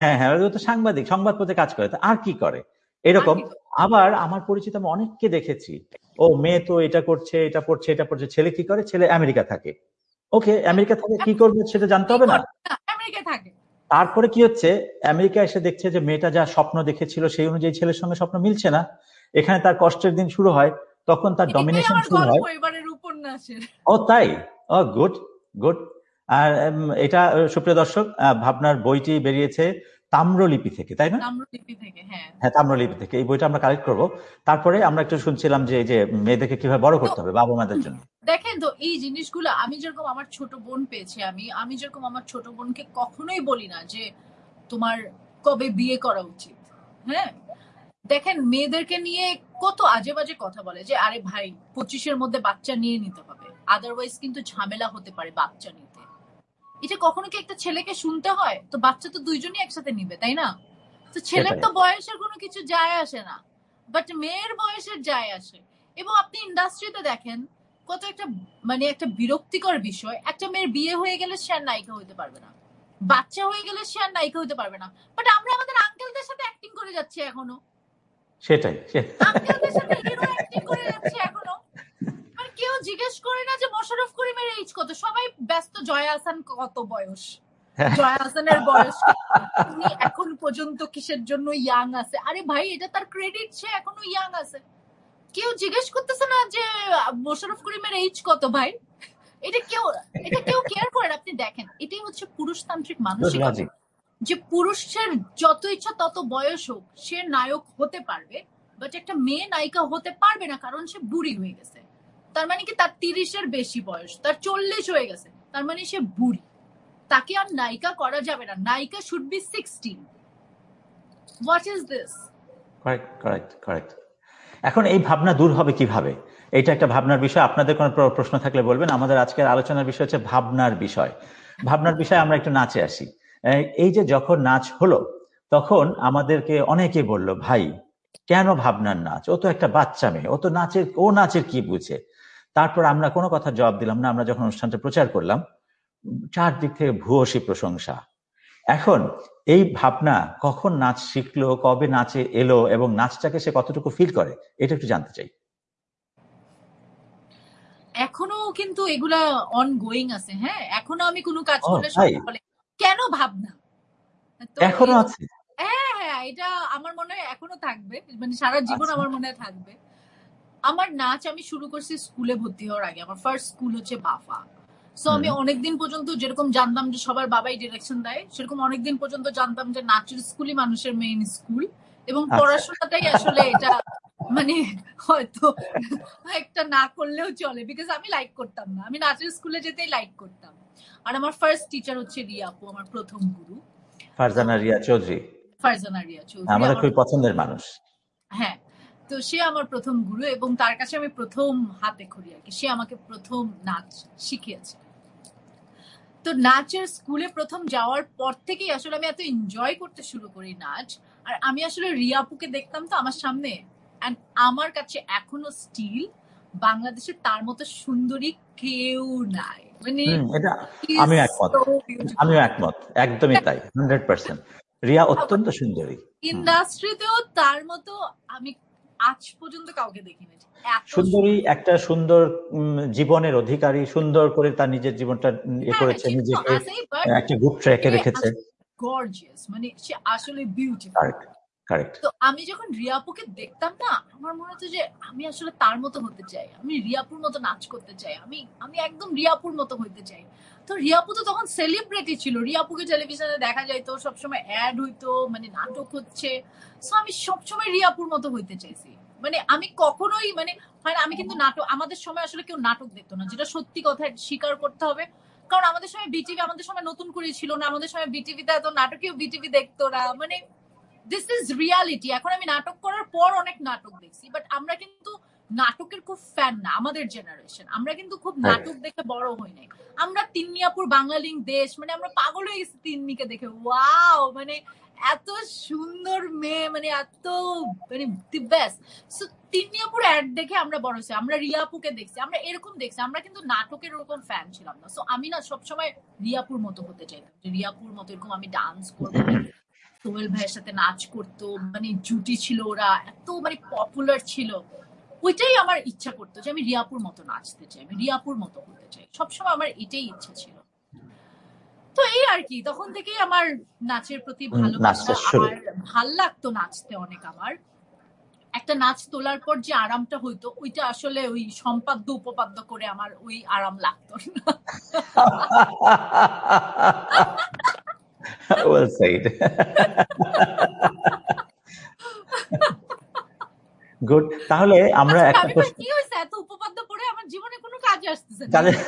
হ্যাঁ হ্যাঁ, ও তো সাংবাদিক, সংবাদপত্রে কাজ করে, তো আর কি করে আর এরকম। কি করে? আবার আমার পরিচিত আমি অনেককে দেখেছি, ও মেয়ে তো এটা করছে, এটা পড়ছে, এটা পড়ছে, ছেলে কি করে, ছেলে আমেরিকা থাকে। ওকে, হ্যাঁ, আমেরিকা থাকে কি এখন করবে সেটা জানতে কি হবে না। করে না, আমেরিকায় থাকে। তারপরে কি হচ্ছে, আমেরিকা এসে দেখছে যে মেয়েটা যা স্বপ্ন দেখেছিল সেই অনুযায়ী ছেলের সঙ্গে স্বপ্ন মিলছে না। এখানে তার কষ্টের দিন শুরু হয়, তখন তার এটাই ডমিনেশন আমার শুরু গল্প হয়। এবারের উপন্যাসের। ও তাই? ও গুড, গুড। আর এটা সুপ্রিয় দর্শক, ভাবনার বইটি বেরিয়েছে তাম্রলিপি থেকে, তাই না? তাম্রলিপি থেকে, হ্যাঁ। হ্যাঁ, তাম্রলিপি থেকে এই বইটা আমরা কালেক্ট করব। তারপরে আমরা একটু শুনছিলাম যে এই যে মেয়েদেরকে কিভাবে বড় তো করতে হবে বাবা মাদের জন্য। দেখেন তো এই জিনিসগুলো আমি যেরকম আমার ছোট বোন পেয়েছি, আমি যেরকম আমার ছোট বোনকে কখনোই বলি না যে তোমার কবে বিয়ে করা উচিত। হ্যাঁ, দেখেন মেয়েদেরকে নিয়ে কত আজে বাজে কথা বলে যে আরে ভাই 25-এর মধ্যে বাচ্চা নিয়ে নিতে হবে, আদারওয়াইজ কিন্তু ঝামেলা হতে পারে বাচ্চা নিতে। এটা কখনো কি একটা ছেলেকে শুনতে হয়? তো বাচ্চা তো দুইজনই একসাথে নিবে, তাই না? তো ছেলের সেটাই। তো বয়সের কোনো কিছু যায় আসে না, বাট মেয়ের বয়সের যায় আসে। এবং আপনি ইন্ডাস্ট্রিতে দেখেন কত একটা মানে একটা বিরক্তিকর বিষয়, একটা মেয়ের বিয়ে হয়ে গেলে সে আর নায়িকা হইতে পারবে না, বাচ্চা হয়ে গেলে সে আর নায়িকা হইতে পারবে না। বাট আমরা আমাদের আঙ্কেলদের সাথে অ্যাক্টিং করে যাচ্ছি এখনো, সেটাই। আঙ্কেলদের সাথে হিরো অ্যাক্টিং করে যাচ্ছি এখনো। মানে কেউ জিজ্ঞেস করে না যে মোশাররফ করিমের এইজ কত, সবাই ব্যস্ত জয়া আহসান কত বয়স, জয়া আহসানের বয়স কি, উনি এখন পর্যন্ত কিসের জন্য ইয়াং আছে। আরে ভাই এটা তার ক্রেডিট, সে এখনো ইয়াং আছে। কেউ জিজ্ঞেস করতেছে না যে মোশাররফ করিমের এইজ কত ভাই। এটা কেউ এটা কেউ কেয়ার করে না। আপনি দেখেন এটাই হচ্ছে পুরুষতান্ত্রিক মানসিকতা, লজিক। যে পুরুষের যত ইচ্ছা তত বয়স হোক সে নায়ক হতে পারবে, বাট একটা মেয়ে নায়িকা হতে পারবে না, কারণ সে বুড়ি হয়ে গেছে। তার মানে কি তার 30-এর বেশি বয়স, তার 40 হয়ে গেছে, তার মানে সে বুড়ি, তাকে আর নায়িকা করা যাবে না, নায়িকা should be 16। What is this? Correct, correct, correct. এখন এই ভাবনা দূর হবে কিভাবে, এটা একটা ভাবনার বিষয়। আপনাদের কোনো প্রশ্ন থাকলে বলবেন। আমাদের আজকের আলোচনার বিষয় হচ্ছে ভাবনার বিষয়। ভাবনার বিষয়ে আমরা একটু নাচে আসি। এই যে যখন নাচ হলো, তখন আমাদেরকে অনেকে বলল, ভাই কেন ভাবনার নাচ, ও তো একটা বাচ্চা মেয়ে, ও তো নাচের, ও নাচের কি বুঝে। তারপর আমরা কোনো কথা জবাব দিলাম না। আমরা যখন অনুষ্ঠানটা প্রচার করলাম, চারদিক থেকে ভূয়সী প্রশংসা। এখন এই ভাবনা কখন নাচ শিখলো, কবে নাচে এলো, এবং নাচটাকে সে কতটুকু ফিল করে, এটা একটু জানতে চাই। এখনো কিন্তু এগুলা অন গোয়িং আছে। হ্যাঁ, এখনো আমি কোনো কাজ ও করলে তাই? সবাই বলে কেন ভাবনা। তো এখনো এই আছে? হ্যাঁ হ্যাঁ, এটা আমার মনে হয় এখনো থাকবে, মানে সারা জীবন আচ্ছা। আমার মনে হয় থাকবে। আমার নাচ আমি শুরু করছি স্কুলে ভর্তি হওয়ার আগে। আমার ফার্স্ট স্কুল হচ্ছে বাফা। সো হুম। আমি অনেকদিন পর্যন্ত যেরকম জানতাম যে সবার বাবাই ডিরেকশন দেয়, সেরকম অনেকদিন পর্যন্ত জানতাম যে নাচের স্কুলই মানুষের মেইন স্কুল, এবং আচ্ছা। পড়াশোনাটাই আসলে এটা মানে হয়তো একটা না করলেও চলে, বিকজ আমি লাইক করতাম না, আমি নাচের স্কুলে যেতেই লাইক করতাম। আর আমার ফার্স্ট টিচার হচ্ছে রিয়া আপু, আমার প্রথম গুরু। তো ফারজানা রিয়া চৌধুরী ফারজানা রিয়া চৌধুরী আমাদের আমার, খুবই পছন্দের মানুষ। হ্যাঁ, তো সে আমার প্রথম গুরু এবং তার কাছে আমি প্রথম হাতে খড়ি আর কি, সে আমাকে প্রথম নাচ শিখিয়েছে। তো নাচের স্কুলে প্রথম যাওয়ার পর থেকেই আসলে আমি এত এনজয় করতে শুরু করি নাচ। আর আমি আসলে রিয়াপুকে দেখতাম তো আমার সামনে, এন্ড আমার কাছে এখনো স্টিল বাংলাদেশে তার মতো সুন্দরী কেউ নাই, মানে এটা ইজ আমিও একমত। So beautiful. আমিও একমত, একদমই তাই, 100%। রিয়া অত্যন্ত সুন্দরী। হুম। ইন্ডাস্ট্রিতেও তার মতো আমি আজ পর্যন্ত কাউকে দেখিনি, এত সুন্দরী, সুন্দর। একটা সুন্দর জীবনের অধিকারী, সুন্দর করে তার নিজের জীবনটা হ্যাঁ হ্যাঁ, করেছে, সেটা তো নিজেকে আছেই, বাট একটা গুড ট্র্যাকে সে রেখেছে। গর্জিয়াস, মানে সে আসলে বিউটিফুল। Correct, correct. তো আমি যখন রিয়াপুকে দেখতাম না, আমার মনে হতো যে আমি আসলে তার মতো হতে চাই, আমি রিয়াপুর মতো নাচ করতে চাই, আমি আমি একদম রিয়াপুর মতো হইতে চাই। তো রিয়াপু তো তখন সেলিব্রিটি ছিল, রিয়াপুকে টেলিভিশনে দেখা যাইতো, সবসময় অ্যাড হইতো, মানে নাটক হচ্ছে। সো আমি সবসময় রিয়াপুর মতো হইতে চাইছি। মানে আমি কখনোই মানে হয় না, আমি কিন্তু নাটক, আমাদের সময় আসলে কেউ নাটক দেখতো না, যেটা সত্যি কথা স্বীকার করতে হবে। কারণ আমাদের সময় বিটিভি, আমাদের সময় নতুন করে ছিল না, আমাদের সময় বিটিভিতে এত নাটকীয় বিটিভি দেখতো না, মানে দিস ইজ রিয়ালিটি। এখন আমি নাটক করার পর অনেক নাটক দেখছি, বাট আমরা কিন্তু নাটকের খুব ফ্যান না, আমাদের জেনারেশন, আমরা কিন্তু খুব রাইট। নাটক দেখে বড় হই নাই। আমরা তিন্নিয়াপুর বাংলা লিঙ্ক দেশ, মানে আমরা পাগল হয়ে গেছি তিন্নিকে দেখে, ওয়াও, মানে এত সুন্দর মেয়ে, মানে এত মানে দি বেস্ট। সো তিন্নিয়াপুর অ্যাড দেখে আমরা বড় হয়েছি, আমরা রিয়াপুকে দেখছি, আমরা এরকম দেখছি, আমরা কিন্তু নাটকের ওরকম ফ্যান ছিলাম না। সো আমি না সবসময় রিয়াপুর মতো হতে চাইতাম, যে রিয়াপুর মতো এরকম আমি ডান্স করবো, সোহেল ভাইয়ের সাথে নাচ করতো, মানে জুটি ছিল, ওরা এত মানে পপুলার ছিল। ওইটাই আমার ইচ্ছা করতো যে আমি রিয়াপুর মতো নাচতে চাই, আমি রিয়াপুর মতো হতে চাই, সবসময় আমার এটাই ইচ্ছা ছিল। তো এই আর কি, তখন থেকেই আমার নাচের প্রতি ভালোবাসা। নাচটা শুরু। আর ভাল লাগতো নাচতে অনেক। আমার একটা নাচ তোলার পর যে আরামটা হইতো, ওইটা আসলে ওই সম্পাদ্য উপপাদ্য করে আমার ওই আরাম লাগতো না। Well said. গুড। তাহলে আমরা আচ্ছা একটা আমি প্রশ্ন কি হয়েছে, এত উপপাদ্য পড়ে আমার জীবনে কোনো কাজে আসতেছে না কাজে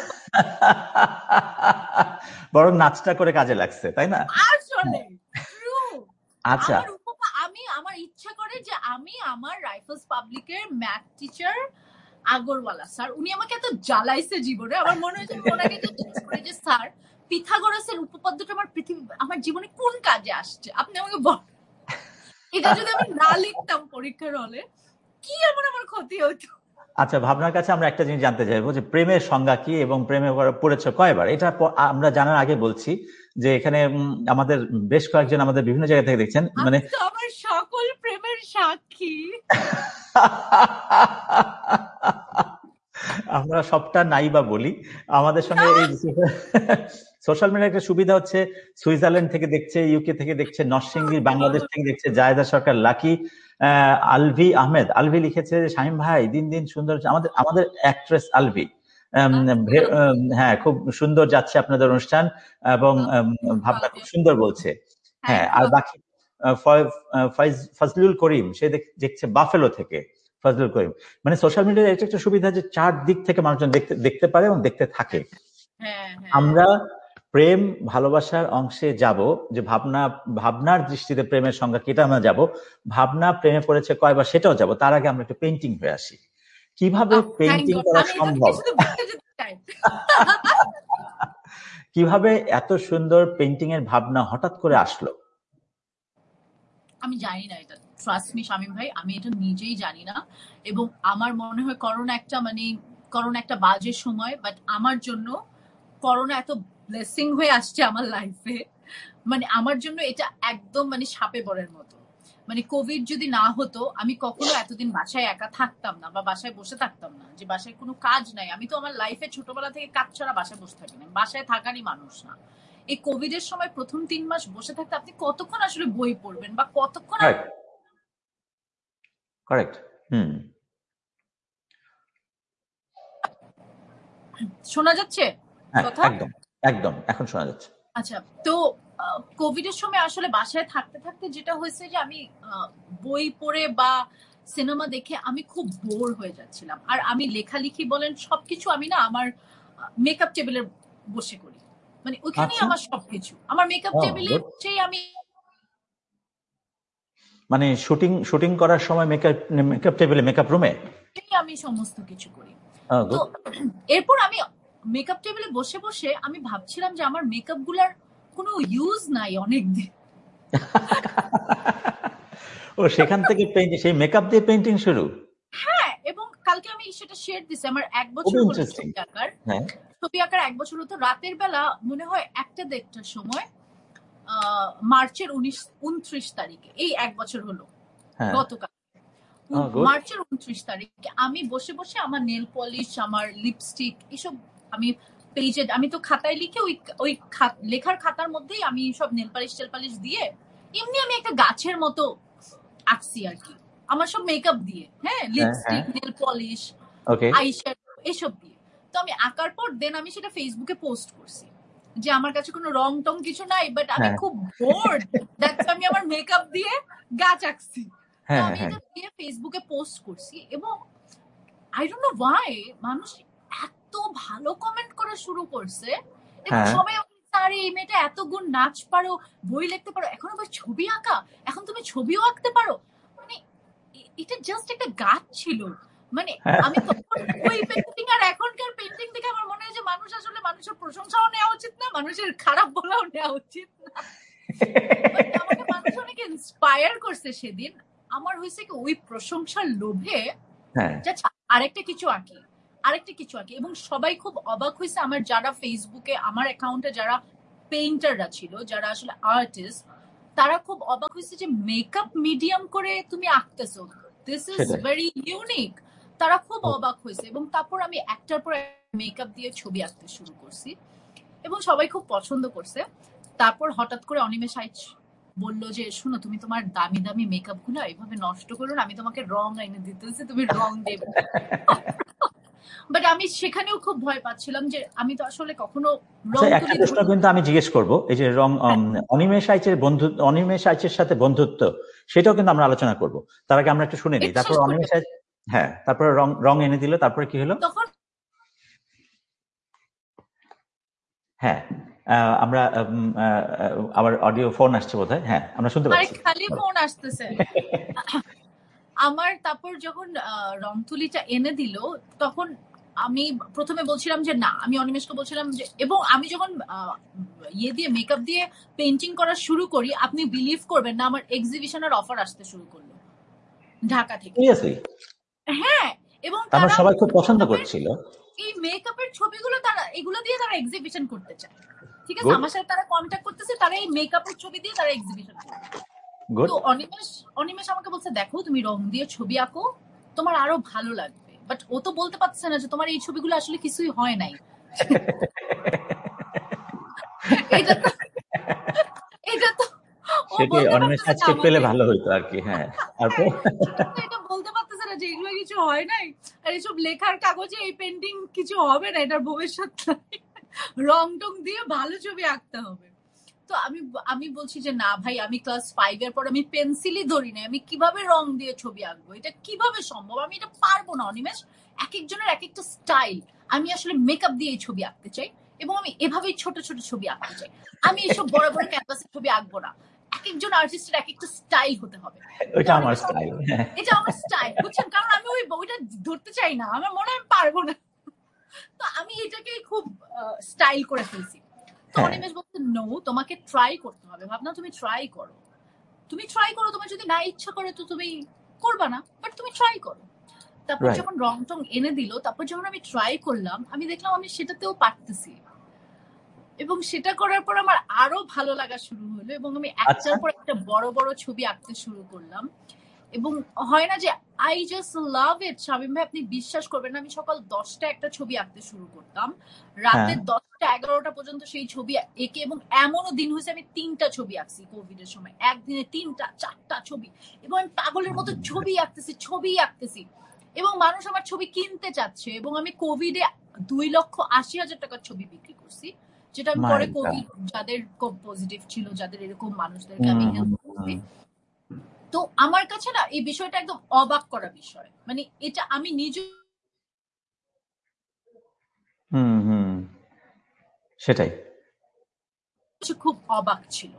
বরং নাচটা করে কাজে লাগছে, তাই না? আসলে। ট্রু। আচ্ছা, আমি আমার ইচ্ছা করে যে আমি আমার রাইফেলস পাবলিকের ম্যাথ টিচার আগরওয়ালা স্যার, উনি আমাকে এত জ্বালাইছে জীবনে, আমার মনে হয়েছে ওনাকে যে জিজ্ঞেস করে যে স্যার পিথাগোরাসের উপপাদ্যটা আমার জীবনে কোন কাজে আসছে, আপনি আমাকে বলেন। এটা যদি আমি না লিখতাম পরীক্ষার হলে, কি এমন আমার ক্ষতি হতো। আচ্ছা, ভাবনার কাছে আমরা একটা জিনিস জানতে চাইবো যে প্রেমের সংজ্ঞা কি এবং প্রেমে পড়েছ কয়বার, এটা আমরা জানার আগে বলছি যে এখানে আমাদের বেশ কয়েকজন আমাদের বিভিন্ন জায়গা থেকে দেখছেন, মানে আমি তো আমার সকল প্রেমের সাক্ষী। আমরা সবটা নাই বা বলি। আমাদের সঙ্গে এই সোশ্যাল মিডিয়ার একটা সুবিধা হচ্ছে, সুইজারল্যান্ড থেকে দেখছে, ইউকে থেকে দেখছে, নরসিংদী বাংলাদেশ থেকে দেখছে জায়েদা সরকার লাকি, আলভি আহমেদ। আলভি লিখেছে শামীম ভাই দিন দিন সুন্দর, আমাদের আমাদের অ্যাক্ট্রেস আলভি। হ্যাঁ, খুব সুন্দর যাচ্ছে আপনাদের অনুষ্ঠান এবং ভাবনা খুব সুন্দর বলছে। হ্যাঁ, আর বাকি ফজলুল করিম, সে দেখছে বাফেলো থেকে। ফজলুল করিম, মানে সোশ্যাল মিডিয়ার এটা একটা সুবিধা যে চার দিক থেকে মানুষজন দেখতে পারে এবং দেখতে থাকে। আমরা প্রেম ভালোবাসার অংশে যাব, যে ভাবনার দৃষ্টিতে প্রেমের সংজ্ঞা কি, এটা আমরা যাব। ভাবনা প্রেমে পড়েছে কয়বার, সেটাও যাব। তার আগে আমরা একটু পেইন্টিং হয়ে আসি। কিভাবে পেইন্টিং করা সম্ভব? কিভাবে এত সুন্দর পেইন্টিং এর ভাবনা হঠাৎ করে আসলো? আমি জানি না এটা, ট্রাস্ট মি শামীম ভাই, আমি এটা নিজেই জানি না। এবং আমার মনে হয় করোনা একটা বাজে সময়, বাট আমার জন্য করোনা এত ব্লেসিং হয়ে আসছে আমার লাইফে, মানে আমার জন্য এটা একদম মানে সাপে বরের মতো। মানে কোভিড যদি না হতো, আমি কখনো এতদিন বাসায় একা থাকতাম না, বা বাসায় বসে থাকতাম না, যে বাসায় কোনো কাজ নাই। আমি তো আমার লাইফে ছোটবেলা থেকে কাজ ছাড়া বাসায় বসে থাকি না, বাসায় থাকারই মানুষ না। এই কোভিড এর সময় প্রথম 3 মাস বসে থাকতে আপনি কতক্ষণ আসলে বই পড়বেন, বা কতক্ষণ। কারেক্ট। শোনা যাচ্ছে কথা? একদম একদম, এখন শোনা যাচ্ছে। আচ্ছা, তো কোভিড এর সময় আসলে বাসায় থাকতে থাকতে যেটা হয়েছে যে আমি বই পড়ে বা সিনেমা দেখে আমি খুব বোর হয়ে যাচ্ছিলাম। আর আমি লেখালেখি বলেন সবকিছু আমি না আমার মেকআপ টেবিলে বসে করি, মানে ওইখানেই আমার সবকিছু, আমার মেকআপ টেবিলে সেই আমি মানে শুটিং করার সময় মেকআপ টেবিলে, মেকআপ রুমে আমি সমস্ত কিছু করি। তো এরপর আমি মেকআপ টেবিলে বসে বসে আমি ভাবছিলাম যে আমার মেকআপ গুলার কোনো ইউজ নাই অনেকদিন। ও, সেখান থেকে সেই মেকআপ দিয়ে পেইন্টিং শুরু। হ্যাঁ, এবং কালকে আমি সেটা শেয়ার দিছি, আমার 1 বছর হলো ছবি আঁকার। ছবি আঁকার 1 বছর হতো। রাতের বেলা মনে হয় 1টা-1:30টার সময়, মার্চের 29 তারিখে, এই 1 বছর হলো গতকাল, মার্চের 29 তারিখে আমি বসে বসে আমার নেল পলিশ, আমার লিপস্টিক, এসব আমি পেজে, আমি তো খাতায় লিখে ওই লেখার খাতার মধ্যেই আমি সব নেল পালিশ দিয়ে এমনি আমি একটা গাছের মতো আঁকছি আর কি, আমার সব মেকআপ দিয়ে। হ্যাঁ, লিপস্টিক, নেল পলিশ, আইশ্যাডো, এসব দিয়ে। তো আমি আঁকার পর দেন আমি সেটা ফেসবুকে পোস্ট করছি যে আমার কাছে কোনো রং টং কিছু নাই, বাট আমি খুব বোর্ড, দ্যাটস আমি আমার মেকআপ দিয়ে গাছ আঁকছি। তো আমি এটা দিয়ে ফেসবুকে পোস্ট করছি, এবং আই ডোন্ট নো ওয়াই মানুষ এত ভালো কমেন্ট করা শুরু করছে, এবং সবাই আরে এই মেয়েটা এত গুণ, নাচ পারো, বই লিখতে পারো, এখন আবার ছবি আঁকা, এখন তুমি ছবিও আঁকতে পারো। মানে এটা জাস্ট একটা গাছ ছিল। মানে আমি তখন ওই পেইন্টিং আর এখনকার পেইন্টিং দেখে আমার মনে হয় যে মানুষ আসলে মানুষের প্রশংসাও নেওয়া উচিত না, মানুষের খারাপ বলাও নেওয়া উচিত না। আমাকে মানুষ অনেক ইন্সপায়ার করছে সেদিন। আমার হয়েছে কি ওই প্রশংসার লোভে আরেকটা কিছু আঁকি, এবং সবাই খুব অবাক হয়েছে। আমার যারা ফেসবুকে আমার অ্যাকাউন্টে যারা পেইন্টাররা ছিল, যারা আসলে আর্টিস্ট, তারা খুব অবাক হয়েছে যে মেকআপ মিডিয়াম করে তুমি আঁকতেছো, দিস ইজ সেটাই। Very unique. তারা খুব অবাক হয়েছে, এবং তারপর আমি একটার পর মেকআপ দিয়ে ছবি আঁকতে শুরু করছি এবং সবাই খুব পছন্দ করছে। তারপর হঠাৎ করে অনিমেষ আইচ বললো যে শুনো, তুমি তোমার দামি দামি মেকআপ গুলো এভাবে নষ্ট করো না, আমি তোমাকে রং এনে দিতেছি, তুমি রং দেবে। বাট আমি সেখানেও খুব ভয় পাচ্ছিলাম যে আমি তো আসলে কখনো আচ্ছা, রং একটা তুলি প্রশ্ন কিন্তু আমি জিজ্ঞেস করব, এই যে রং অনিমেষ আইচের সাথে বন্ধুত্ব, সেটাও কিন্তু আমরা আলোচনা করব। তার আগে আমরা একটু শুনে নিই, এটা তারপর শেষ করতে অনিমেষ আইচ, হ্যাঁ, তারপরে রং রং এনে দিল, তারপরে কি হলো? তখন হ্যাঁ, আমরা আবার অডিও ফোন আসছে বোধহয়, হ্যাঁ আমরা শুনতে আরে পাচ্ছি। খালি ফোন আসতেছে আমার। তারপর যখন রং তুলিটা এনে দিল, তখন আমি প্রথমে বলছিলাম যে না, আমি অনিমেষকে বলছিলাম যে, এবং আমি যখন ইয়ে দিয়ে মেকআপ দিয়ে পেন্টিং করা শুরু করি, আপনি বিলিভ করবেন না, আমার এক্সিবিশনের অফার আসতে শুরু করলো ঢাকা থেকে। সিরিয়াসলি? হ্যাঁ, এবং তার মানে তারা সবাই খুব পছন্দ করছিল। এই মেকআপের ছবিগুলো তারা এগুলো দিয়ে তারা এক্সিবিশন করতে চায়। ঠিক আছে, গুড, আমার সাথে তারা কন্ট্যাক্ট করতেছে, তারা এই মেকআপের ছবি দিয়ে তারা এক্সিবিশন করবে। গুড। তো অনিমেষ আমাকে বলছে দেখো, তুমি রং দিয়ে ছবি আঁকো, তোমার আরো ভালো লাগবে। বাট ও তো বলতে পারছে না যে তোমার এই ছবিগুলো আসলে কিছুই হয় নাই। এটা তো এটা তো ও সেটি বলতে অনিমেষ পারতেছে না আজকে পেলে আমাকে। ভালো হইতো আর কি, হ্যাঁ। তারপর হ্যাঁ, এটা তো এটা বলতে পারতেছে না যে এগুলো কিছু হয় নাই, আর এসব লেখার কাগজে এই পেন্টিং কিছু হবে না, এটার ভবিষ্যৎ নাই। রং টং দিয়ে ভালো ছবি আঁকতে হবে। তো আমি আমি বলছি যে না ভাই, আমি ক্লাস 5 এর পর আমি পেন্সিলই ধরি না, আমি কিভাবে রং দিয়ে ছবি আঁকবো, এটা কিভাবে সম্ভব, আমি এটা পারবো না অনিমেষ। এক একজনের এক একটা স্টাইল, আমি আসলে মেকআপ দিয়ে ছবি আঁকতে চাই, এবং আমি এভাবেই ছোট ছোট ছবি আঁকতে চাই, আমি এইসব বড় বড় ক্যানভাসের ছবি আঁকবো না। এক একজন আর্টিস্টের এক একটা স্টাইল হতে হবে। তো ওইটা আমার অনিমেষ স্টাইল। এটা আমার স্টাইল, বুঝছেন, কারণ আমি ওইটা ধরতে চাই না, আমার মনে হয় আমি পারবো না। তো আমি এটাকে খুব স্টাইল করে ফেলছি। তো হ্যাঁ, অনিমেষ বলছে নো, তোমাকে ট্রাই করতে হবে, ভাবনা তুমি ট্রাই করো, তুমি ট্রাই করো, তোমার যদি না ইচ্ছা করে তো তুমি করবা না, বাট তুমি ট্রাই করো। তারপর রাইট। যখন রং টং এনে দিল, তারপর যখন আমি ট্রাই করলাম, আমি দেখলাম আমি সেটাতেও পারতেছি, এবং সেটা করার পর আমার আরো ভালো লাগা শুরু হলো, এবং আমি আচ্ছা। একটার পর একটা বড় বড় ছবি আঁকতে শুরু করলাম। এবং হয় না যে আই জাস্ট লাভ ইট, শামীম ভাই আপনি বিশ্বাস করবেন না, আমি সকাল 10টা একটা ছবি আঁকতে শুরু করতাম, হ্যাঁ। রাতে 10টা 11টা পর্যন্ত সেই ছবি এঁকে, এবং এমনও দিন হয়েছে আমি 3টা ছবি আঁকছি কোভিড এর সময়, একদিনে 3টা 4টা ছবি, এবং আমি পাগলের মতো ছবি আঁকতেছি, এবং মানুষ আমার ছবি কিনতে চাচ্ছে, এবং আমি কোভিডে 2,80,000 টাকার ছবি বিক্রি করছি, যেটা আমি মাই পরে গড। কোভিড যাদের পজিটিভ ছিল, যাদের এরকম মানুষদেরকে আমি হেল্প করছি। তো আমার কাছে না এই বিষয়টা একদম অবাক করা বিষয়, মানে এটা আমি নিজে হুম, হুম, সেটাই। খুব অবাক ছিল।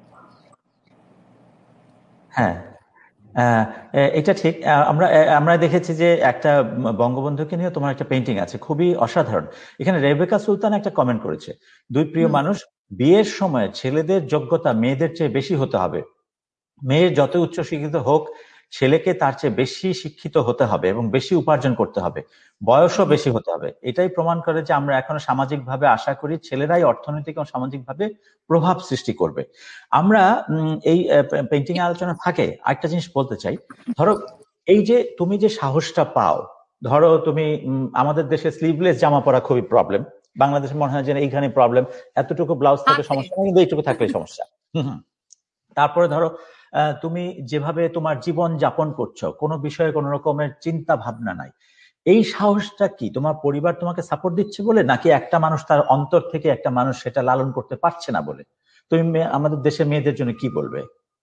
হ্যাঁ, এটা ঠিক। আমরা আমরা দেখেছি যে একটা বঙ্গবন্ধুকে নিয়ে তোমার একটা পেন্টিং আছে, খুবই অসাধারণ। এখানে রেবেকা সুলতান একটা কমেন্ট করেছে, দুই প্রিয় মানুষ, বিয়ের সময় ছেলেদের যোগ্যতা মেয়েদের চেয়ে বেশি হতে হবে, মেয়ের যত উচ্চ শিক্ষিত হোক, ছেলেকে তার চেয়ে বেশি শিক্ষিত হতে হবে এবং বেশি উপার্জন করতে হবে, বয়সও বেশি হতে হবে। এটাই প্রমাণ করে যে আমরা এখনো সামাজিকভাবে আশা করি ছেলেরাই অর্থনৈতিক ও সামাজিকভাবে প্রভাব সৃষ্টি করবে। আমরা এই পেন্টিং এ আলোচনা থাকে আরেকটা জিনিস বলতে চাই। ধরো, এই যে তুমি যে সাহসটা পাও, ধরো তুমি আমাদের দেশে স্লিভলেস জামা পরা খুবই প্রবলেম, বাংলাদেশে মনে হয় যে এইখানে প্রবলেম, এতটুকু ব্লাউজ থাকলে আছে। সমস্যা নেই, কিন্তু এইটুকু থাকলে সমস্যা। তারপরে ধরো, তুমি যেভাবে তোমার জীবন যাপন করছো, কোনো বিষয়ে কোনো রকমের চিন্তা ভাবনা নাই, এই সাহসটা কি তোমার পরিবার তোমাকে সাপোর্ট দিচ্ছে বলে, নাকি একটা মানুষ তার অন্তর থেকে একটা মানুষ সেটা লালন করতে পারছে না বলে? তুমি আমাদের দেশের মেয়েদের জন্য কি বলবে?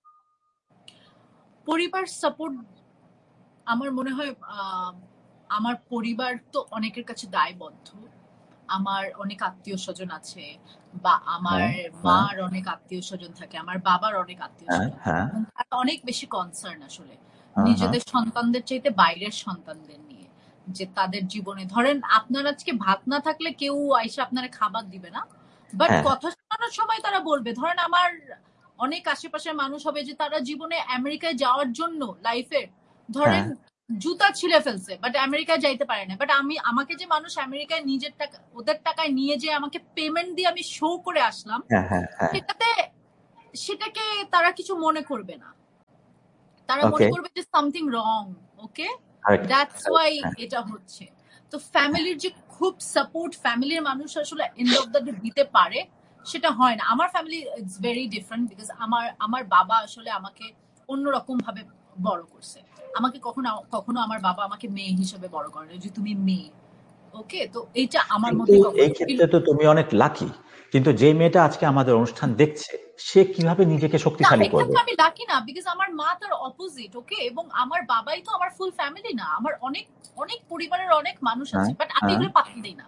পরিবার সাপোর্ট, আমার মনে হয় আমার পরিবার তো অনেকের কাছে দায়বদ্ধ, আমার অনেক আত্মীয় স্বজন আছে, বা আমার হ্যাঁ, হ্যাঁ, মার অনেক আত্মীয় স্বজন থাকে, আমার বাবার অনেক আত্মীয় হ্যাঁ, স্বজন থাকে, হ্যাঁ, এবং তারা অনেক বেশি কনসার্ন আসলে হ্যাঁ, হ্যাঁ, নিজেদের সন্তানদের চাইতে বাইরের সন্তানদের নিয়ে, যে তাদের জীবনে ধরেন আপনার আজকে ভাত না থাকলে কেউ আইসা আপনারা খাবার দিবে না, বাট হ্যাঁ, কথা শোনানোর সময় তারা বলবে, ধরেন আমার অনেক আশেপাশের মানুষ হবে যে তারা জীবনে আমেরিকায় যাওয়ার জন্য লাইফে হ্যাঁ, ধরেন জুতা ছিঁড়ে ফেলছে, বাট আমেরিকায় যাইতে পারে না, বাট আমাকে যে মানুষ আমেরিকায় নিজের টাকা ওদের টাকায় নিয়ে যে আমাকে পেমেন্ট দিয়ে আমি শো করে আসলাম, হ্যাঁ, হ্যাঁ, হ্যাঁ, সেটাতে সেটাকে তারা কিছু মনে করবে না, তারা মনে ওকে, করবে যে something wrong. Okay, correct, that's why হ্যাঁ, এটা হচ্ছে। তো ফ্যামিলির যে খুব সাপোর্ট ফ্যামিলির মানুষ আসলে এন্ড অফ দ্য ডে দিতে পারে, সেটা হয় না। আমার family it's very different, because আমার বাবা আসলে আমাকে অন্যরকম ভাবে বড় করছে। আমাকে কখনো কখনো আমার বাবা আমাকে মেয়ে হিসেবে বড় করে যে তুমি মেয়ে। ওকে, তো এইটা আমার কিন্তু মধ্যে কখনো এই ক্ষেত্রে তো তুমি অনেক লাকি। কিন্তু যে মেয়েটা আজকে আমাদের অনুষ্ঠান দেখছে, সে কিভাবে নিজেকে না, শক্তিশালী করবে? এক্ষেত্রে আমি লাকি না, বিকজ আমার মা তার অপোজিট। ওকে, এবং আমার বাবাই তো আমার ফুল ফ্যামিলি না, আমার অনেক অনেক পরিবারের অনেক মানুষ হ্যাঁ, আছে, বাট আমি হ্যাঁ, এগুলো পাত্তা দিই না।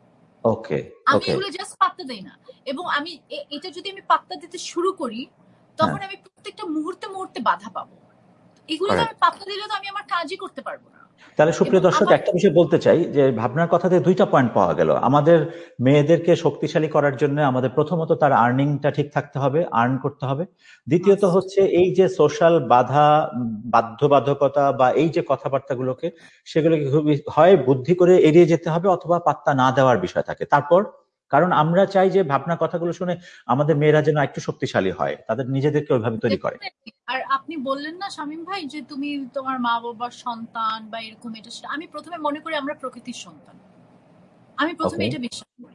ওকে, আমি ওকে, এগুলো জাস্ট পাত্তা দেই না। এবং আমি এটা যদি আমি পাত্তা দিতে শুরু করি, হ্যাঁ, তখন আমি প্রত্যেকটা মুহূর্তে মুহূর্তে বাধা পাবো। এগুলোকে আমি কারেক্ট। পাত্তা দিলে তো আমি আমার কাজই করতে পারবো না। তাহলে সুপ্রিয় এবং দর্শক, আমার একটা বিষয় বলতে চাই যে ভাবনার কথাতে দুইটা পয়েন্ট পাওয়া গেল। আমাদের মেয়েদেরকে শক্তিশালী করার জন্য আমাদের প্রথমত তার আর্নিংটা ঠিক থাকতে হবে, আর্ন করতে হবে। দ্বিতীয়ত মাস্ট, হচ্ছে এই যে সোশ্যাল বাধা, বাধ্যবাধকতা বা এই যে কথাবার্তাগুলোকে, সেগুলোকে খুবই হয় বুদ্ধি করে এড়িয়ে যেতে হবে, অথবা পাত্তা না দেওয়ার বিষয় থাকে। তারপর, কারণ আমরা চাই যে ভাবনার কথাগুলো শুনে আমাদের মেয়েরা যেন একটু শক্তিশালী হয়, তাদের নিজেদেরকে ওইভাবে তৈরি করে। definitely। আর আপনি বললেন না শামীম ভাই যে তুমি তোমার মা বাবার সন্তান বা এরকম এটা সেটা, আমি প্রথমে মনে করি আমরা প্রকৃতির সন্তান। আমি প্রথমে ওকে, এটা বিশ্বাস করি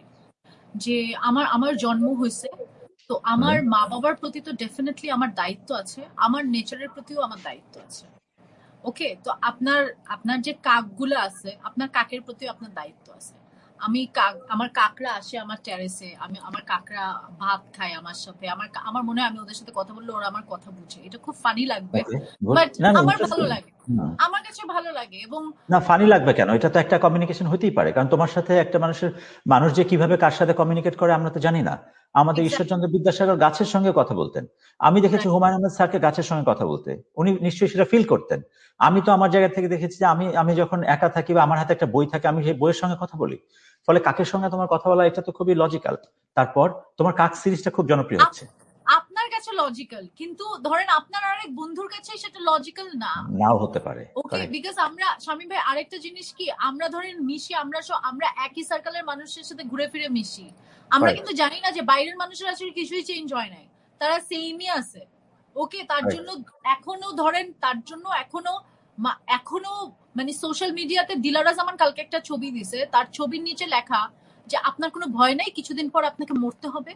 যে আমার আমার জন্ম হয়েছে, তো আমার হুম, মা বাবার প্রতি তো ডেফিনেটলি আমার দায়িত্ব আছে, আমার নেচারের প্রতিও আমার দায়িত্ব আছে। ওকে, তো আপনার আপনার যে কাকগুলো আছে, আপনার কাকের প্রতিও আপনার দায়িত্ব আছে। আমি কাক, আমার কাকরা আসে আমার টেরেসে, আমি আমার কাকরা ভাত খায় আমার সাথে, আমার মনে হয় আমি ওদের সাথে কথা বললে ওরা আমার কথা বুঝে। এটা খুব ফানি লাগবে, ওকে, গুড। বাট না, না, আমার ভালো ইন্টারেস্টিং। লাগে, আমার কাছে ভালো লাগে। এবং না, ফানি লাগবে কেন? এটা তো একটা কমিউনিকেশন হতেই পারে, কারণ তোমার সাথে একটা মানুষ যে কিভাবে কার সাথে কমিউনিকেট করে আমরা তো জানি না। আমাদের এক্স্যাক্টলি, ঈশ্বরচন্দ্র বিদ্যাসাগর গাছের সঙ্গে কথা বলতেন। আমি দেখেছি রাইট, হুমায়ুন আহমেদ স্যারকে গাছের সঙ্গে কথা বলতে। উনি নিশ্চয়ই সেটা ফিল করতেন। আমি তো আমার জায়গা থেকে দেখেছি যে আমি আমি যখন একা থাকি বা আমার হাতে একটা বই থাকে, আমি সেই বইয়ের সঙ্গে কথা বলি। ফলে কাকের সঙ্গে তোমার কথা বলা, এটা তো খুবই লজিক্যাল। তারপর তোমার কাক সিরিজটা খুব জনপ্রিয় হচ্ছে। আপনার কাছে লজিক্যাল, কিন্তু ধরেন আপনার আরেক বন্ধুর কাছে সেটা লজিক্যাল না। নাও হতে পারে, ওকে, কারেক্ট, বিকজ আমরা শামীম ভাই আরেকটা জিনিস কি, আমরা ধরেন মিশি, আমরা একই সার্কেলের মানুষের সাথে ঘুরে ফিরে মিশি, আমরা কারেক্ট, কিন্তু জানি না যে বাইরের মানুষের আসলে কিছুই চেঞ্জ হয় নাই, তারা সেমই আছে। ওকে, তার কারেক্ট, জন্য এখনো ধরেন, তার জন্য এখনো এখনো মানে সোশ্যাল মিডিয়াতে দিলারা জামান কালকে একটা ছবি দিছে, তার ছবির নিচে লেখা যে আপনার কোনো ভয় নাই, কিছুদিন পর আপনাকে মরতে হবে।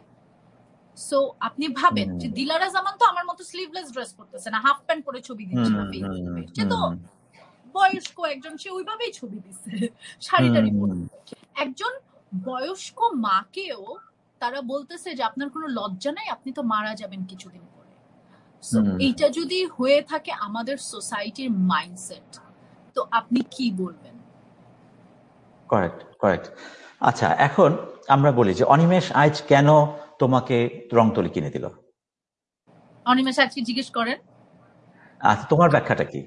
সো আপনি ভাবেন যে দিলারা জামান তো আমার মতো স্লিভলেস ড্রেস পরতেছে না, হাফ প্যান্ট পরে ছবি দিচ্ছে না ফেসবুকে, সে তো বয়স্ক একজন, সে ওইভাবেই ছবি দিচ্ছে শাড়ি টাড়ি পরে। একজন বয়স্ক মাকেও তারা বলতেছে যে আপনার কোনো লজ্জা নাই, আপনি তো মারা যাবেন কিছুদিন পরে। সো এইটা যদি হয়ে থাকে আমাদের সোসাইটির মাইন্ডসেট, তো আপনি কি বলবেন? Correct, correct. আচ্ছা, এখন আমরা বলি যে অনিমেষ আইচ কেন তোমাকে রংতুলি কিনে দিল? অনিমেষ আজকে জিজ্ঞেস করেন। আচ্ছা, তোমার ব্যাখ্যাটা কি?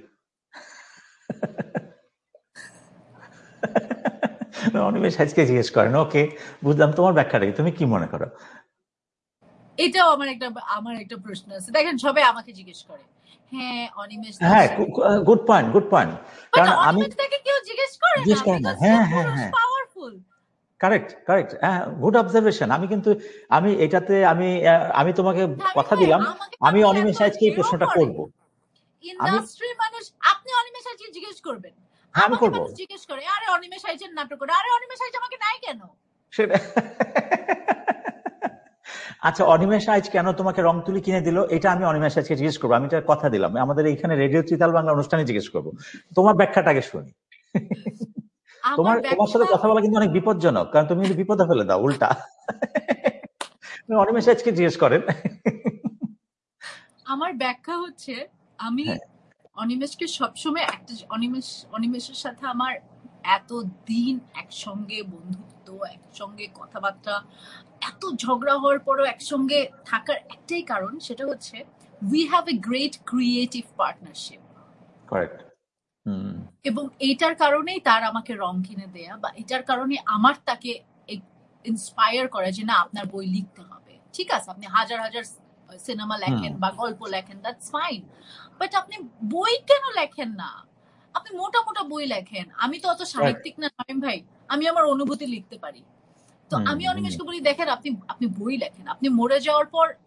অনিমেষ আইচকে জিজ্ঞেস করেন, ওকে, বুঝলাম। তোমার ব্যাখ্যাটা কি? তুমি কি মনে করো? এটাও আমার একটা প্রশ্ন আছে। দেখেন সবাই আমাকে জিজ্ঞেস করে, হ্যাঁ অনিমেষ দা হ্যাঁ, আসলে, good point, good point. But কারণ আমি অনিমেষ দাকে কেউ জিজ্ঞেস করে না, জিজ্ঞেস করে না। বিকজ সে হ্যাঁ, হ্যাঁ, পুরুষ, হ্যাঁ, পাওয়ারফুল। কারেক্ট, কারেক্ট, হ্যাঁ, গুড অবজারভেশন। আমি কিন্তু আমি এটাতে আমি তোমাকে শামীম কথা ভাই, দিলাম, আমাকে আমি আপনি এত অনিমেষ আইচকে এই হেও প্রশ্নটা করেন, করব। আমি ইন্ডাস্ট্রির মানুষ। আপনি অনিমেষ আইচকে জিজ্ঞেস করবেন, হ্যাঁ, আমি আমাকে করব মানুষ জিজ্ঞেস করে আরে অনিমেষ আইচের নাটক করে, আরে অনিমেষ আইচ আমাকে নাই কেন? সেটা। আচ্ছা, অনিমেষ আইচ কেন তোমাকে রংতুলি কিনে দিল, এটা আমি অনিমেষ আইচকে জিজ্ঞেস করবো। আমি এটা কথা দিলাম, আমাদের এইখানে রেডিও চিতাল বাংলা অনুষ্ঠানে জিজ্ঞেস করবো। তোমার ব্যাখ্যাটা আগে শুনি। আমার তোমার সাথে ব্যাখ্যা, কথা বলা কিন্তু অনেক বিপজ্জনক, কারণ তুমি কিন্তু বিপদে ফেলে দাও উল্টা। অনিমেষ আইচকে জিজ্ঞেস করেন। আমার ব্যাখ্যা হচ্ছে, আমি হ্যাঁ, অনিমেষকে সবসময় একটা অনিমেষের সাথে আমার এত দিন একসঙ্গে বন্ধুত্ব, একসঙ্গে কথাবার্তা, এত ঝগড়া হওয়ার পরও একসঙ্গে থাকার একটাই কারণ, সেটা হচ্ছে we have a great creative partnership. Correct, এবং এইটার কারণেই তার আমাকে রং কিনে দেয়া, বা এটার কারণে আমার তাকে ইন্সপায়ার করা যে না আপনার বই লিখতে হবে। ঠিক আছে, আপনি হাজার হাজার সিনেমা লেখেন বা গল্প লেখেন, দ্যাটস ফাইন, বাট আপনি বই কেন লেখেন না? আপনি মোটা মোটা বই লেখেন। আমি তো অত কারেক্ট, সাহিত্যিক না শামীম ভাই, আমি আমার অনুভূতি লিখতে পারি। তো আমি অনিমেষকে বলি দেখেন আপনি আপনি বই লেখেন, আপনি মরে যাওয়ার পর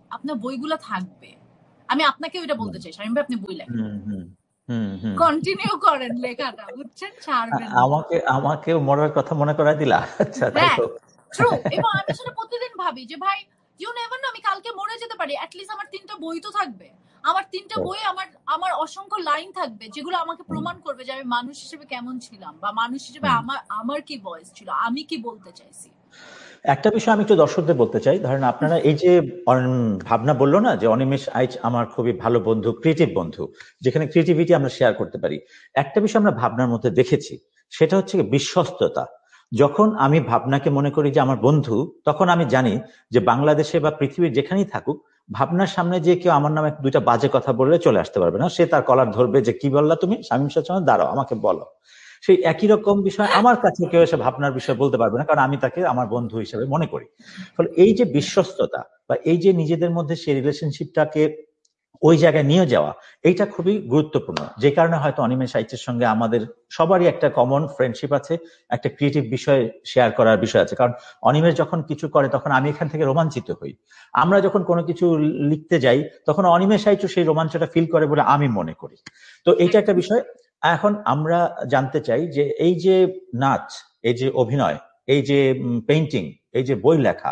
আপনার বইগুলো থাকবে। আমি আপনাকে ওইটা বলতে চাই, শামীম ভাই আপনি বই লেখেন, হুম হুম হুম হুম কন্টিনিউ করেন লেখাটা, বুঝছেন, ছাড়বেন না। আমাকেও মরার কথা মনে করাই দিলা। আচ্ছা, তাই হ্যাঁ হোক। ট্রু। এবং আমি আসলে প্রতিদিন ভাবি যে ভাই ইউ নেভার নো, আমি কালকে মরে যেতে পারি, অ্যাটলিস্ট আমার 3টা বই তো থাকবে। আমার 3টা বই, আমার আমার অসংখ্য লাইন থাকবে যেগুলো আমাকে প্রমাণ করবে যে আমি মানুষ হিসেবে কেমন ছিলাম, বা মানুষ হিসেবে আমার আমার কি ভয়েস ছিল, আমি কি বলতে চাইছি। একটা বিষয় আমি একটু দর্শকদের বলতে চাই, ধরেন আপনারা এই যে ভাবনা বললো না যে অনিমেষ আইচ আমার খুবই ভালো বন্ধু, ক্রিয়েটিভ বন্ধু, যেখানে ক্রিয়েটিভিটি আমরা শেয়ার করতে পারি। একটা বিষয় আমরা ভাবনার মধ্যে দেখেছি, সেটা হচ্ছে বিশ্বস্ততা। যখন আমি ভাবনাকে মনে করি যে আমার বন্ধু, তখন আমি জানি যে বাংলাদেশে বা পৃথিবীর যেখানেই থাকুক, ভাবনার সামনে যে কেউ আমার নামে 2টা বাজে কথা বললে চলে আসতে পারবে না। সে তার কলার ধরবে যে কি বললা তুমি শামীম শাহ, দাঁড়াও আমাকে বলো। সেই একই রকম বিষয় আমার কাছে কেউ এসে ভাবনার বিষয় বলতে পারবে না, কারণ আমি তাকে আমার বন্ধু হিসেবে মনে করি। ফলে এই যে বিশ্বস্ততা বা এই যে নিজেদের মধ্যে সেই রিলেশনশিপটাকে ওই জায়গায় নিয়ে যাওয়া, এইটা খুবই গুরুত্বপূর্ণ। যে কারণে হয়তো অনিমেষ আইচের সঙ্গে আমাদের সবারই একটা কমন ফ্রেন্ডশিপ আছে, একটা ক্রিয়েটিভ বিষয় শেয়ার করার বিষয় আছে। কারণ অনিমেষ যখন কিছু করে তখন আমি এখান থেকে রোমাঞ্চিত হই। আমরা যখন কোনো কিছু লিখতে যাই তখন অনিমেষ আইচও সেই রোমাঞ্চটা ফিল করে বলে আমি মনে করি। তো এইটা একটা বিষয়। এখন আমরা জানতে চাই যে এই যে নাচ, এই যে অভিনয়, এই যে পেইন্টিং, এই যে বই লেখা,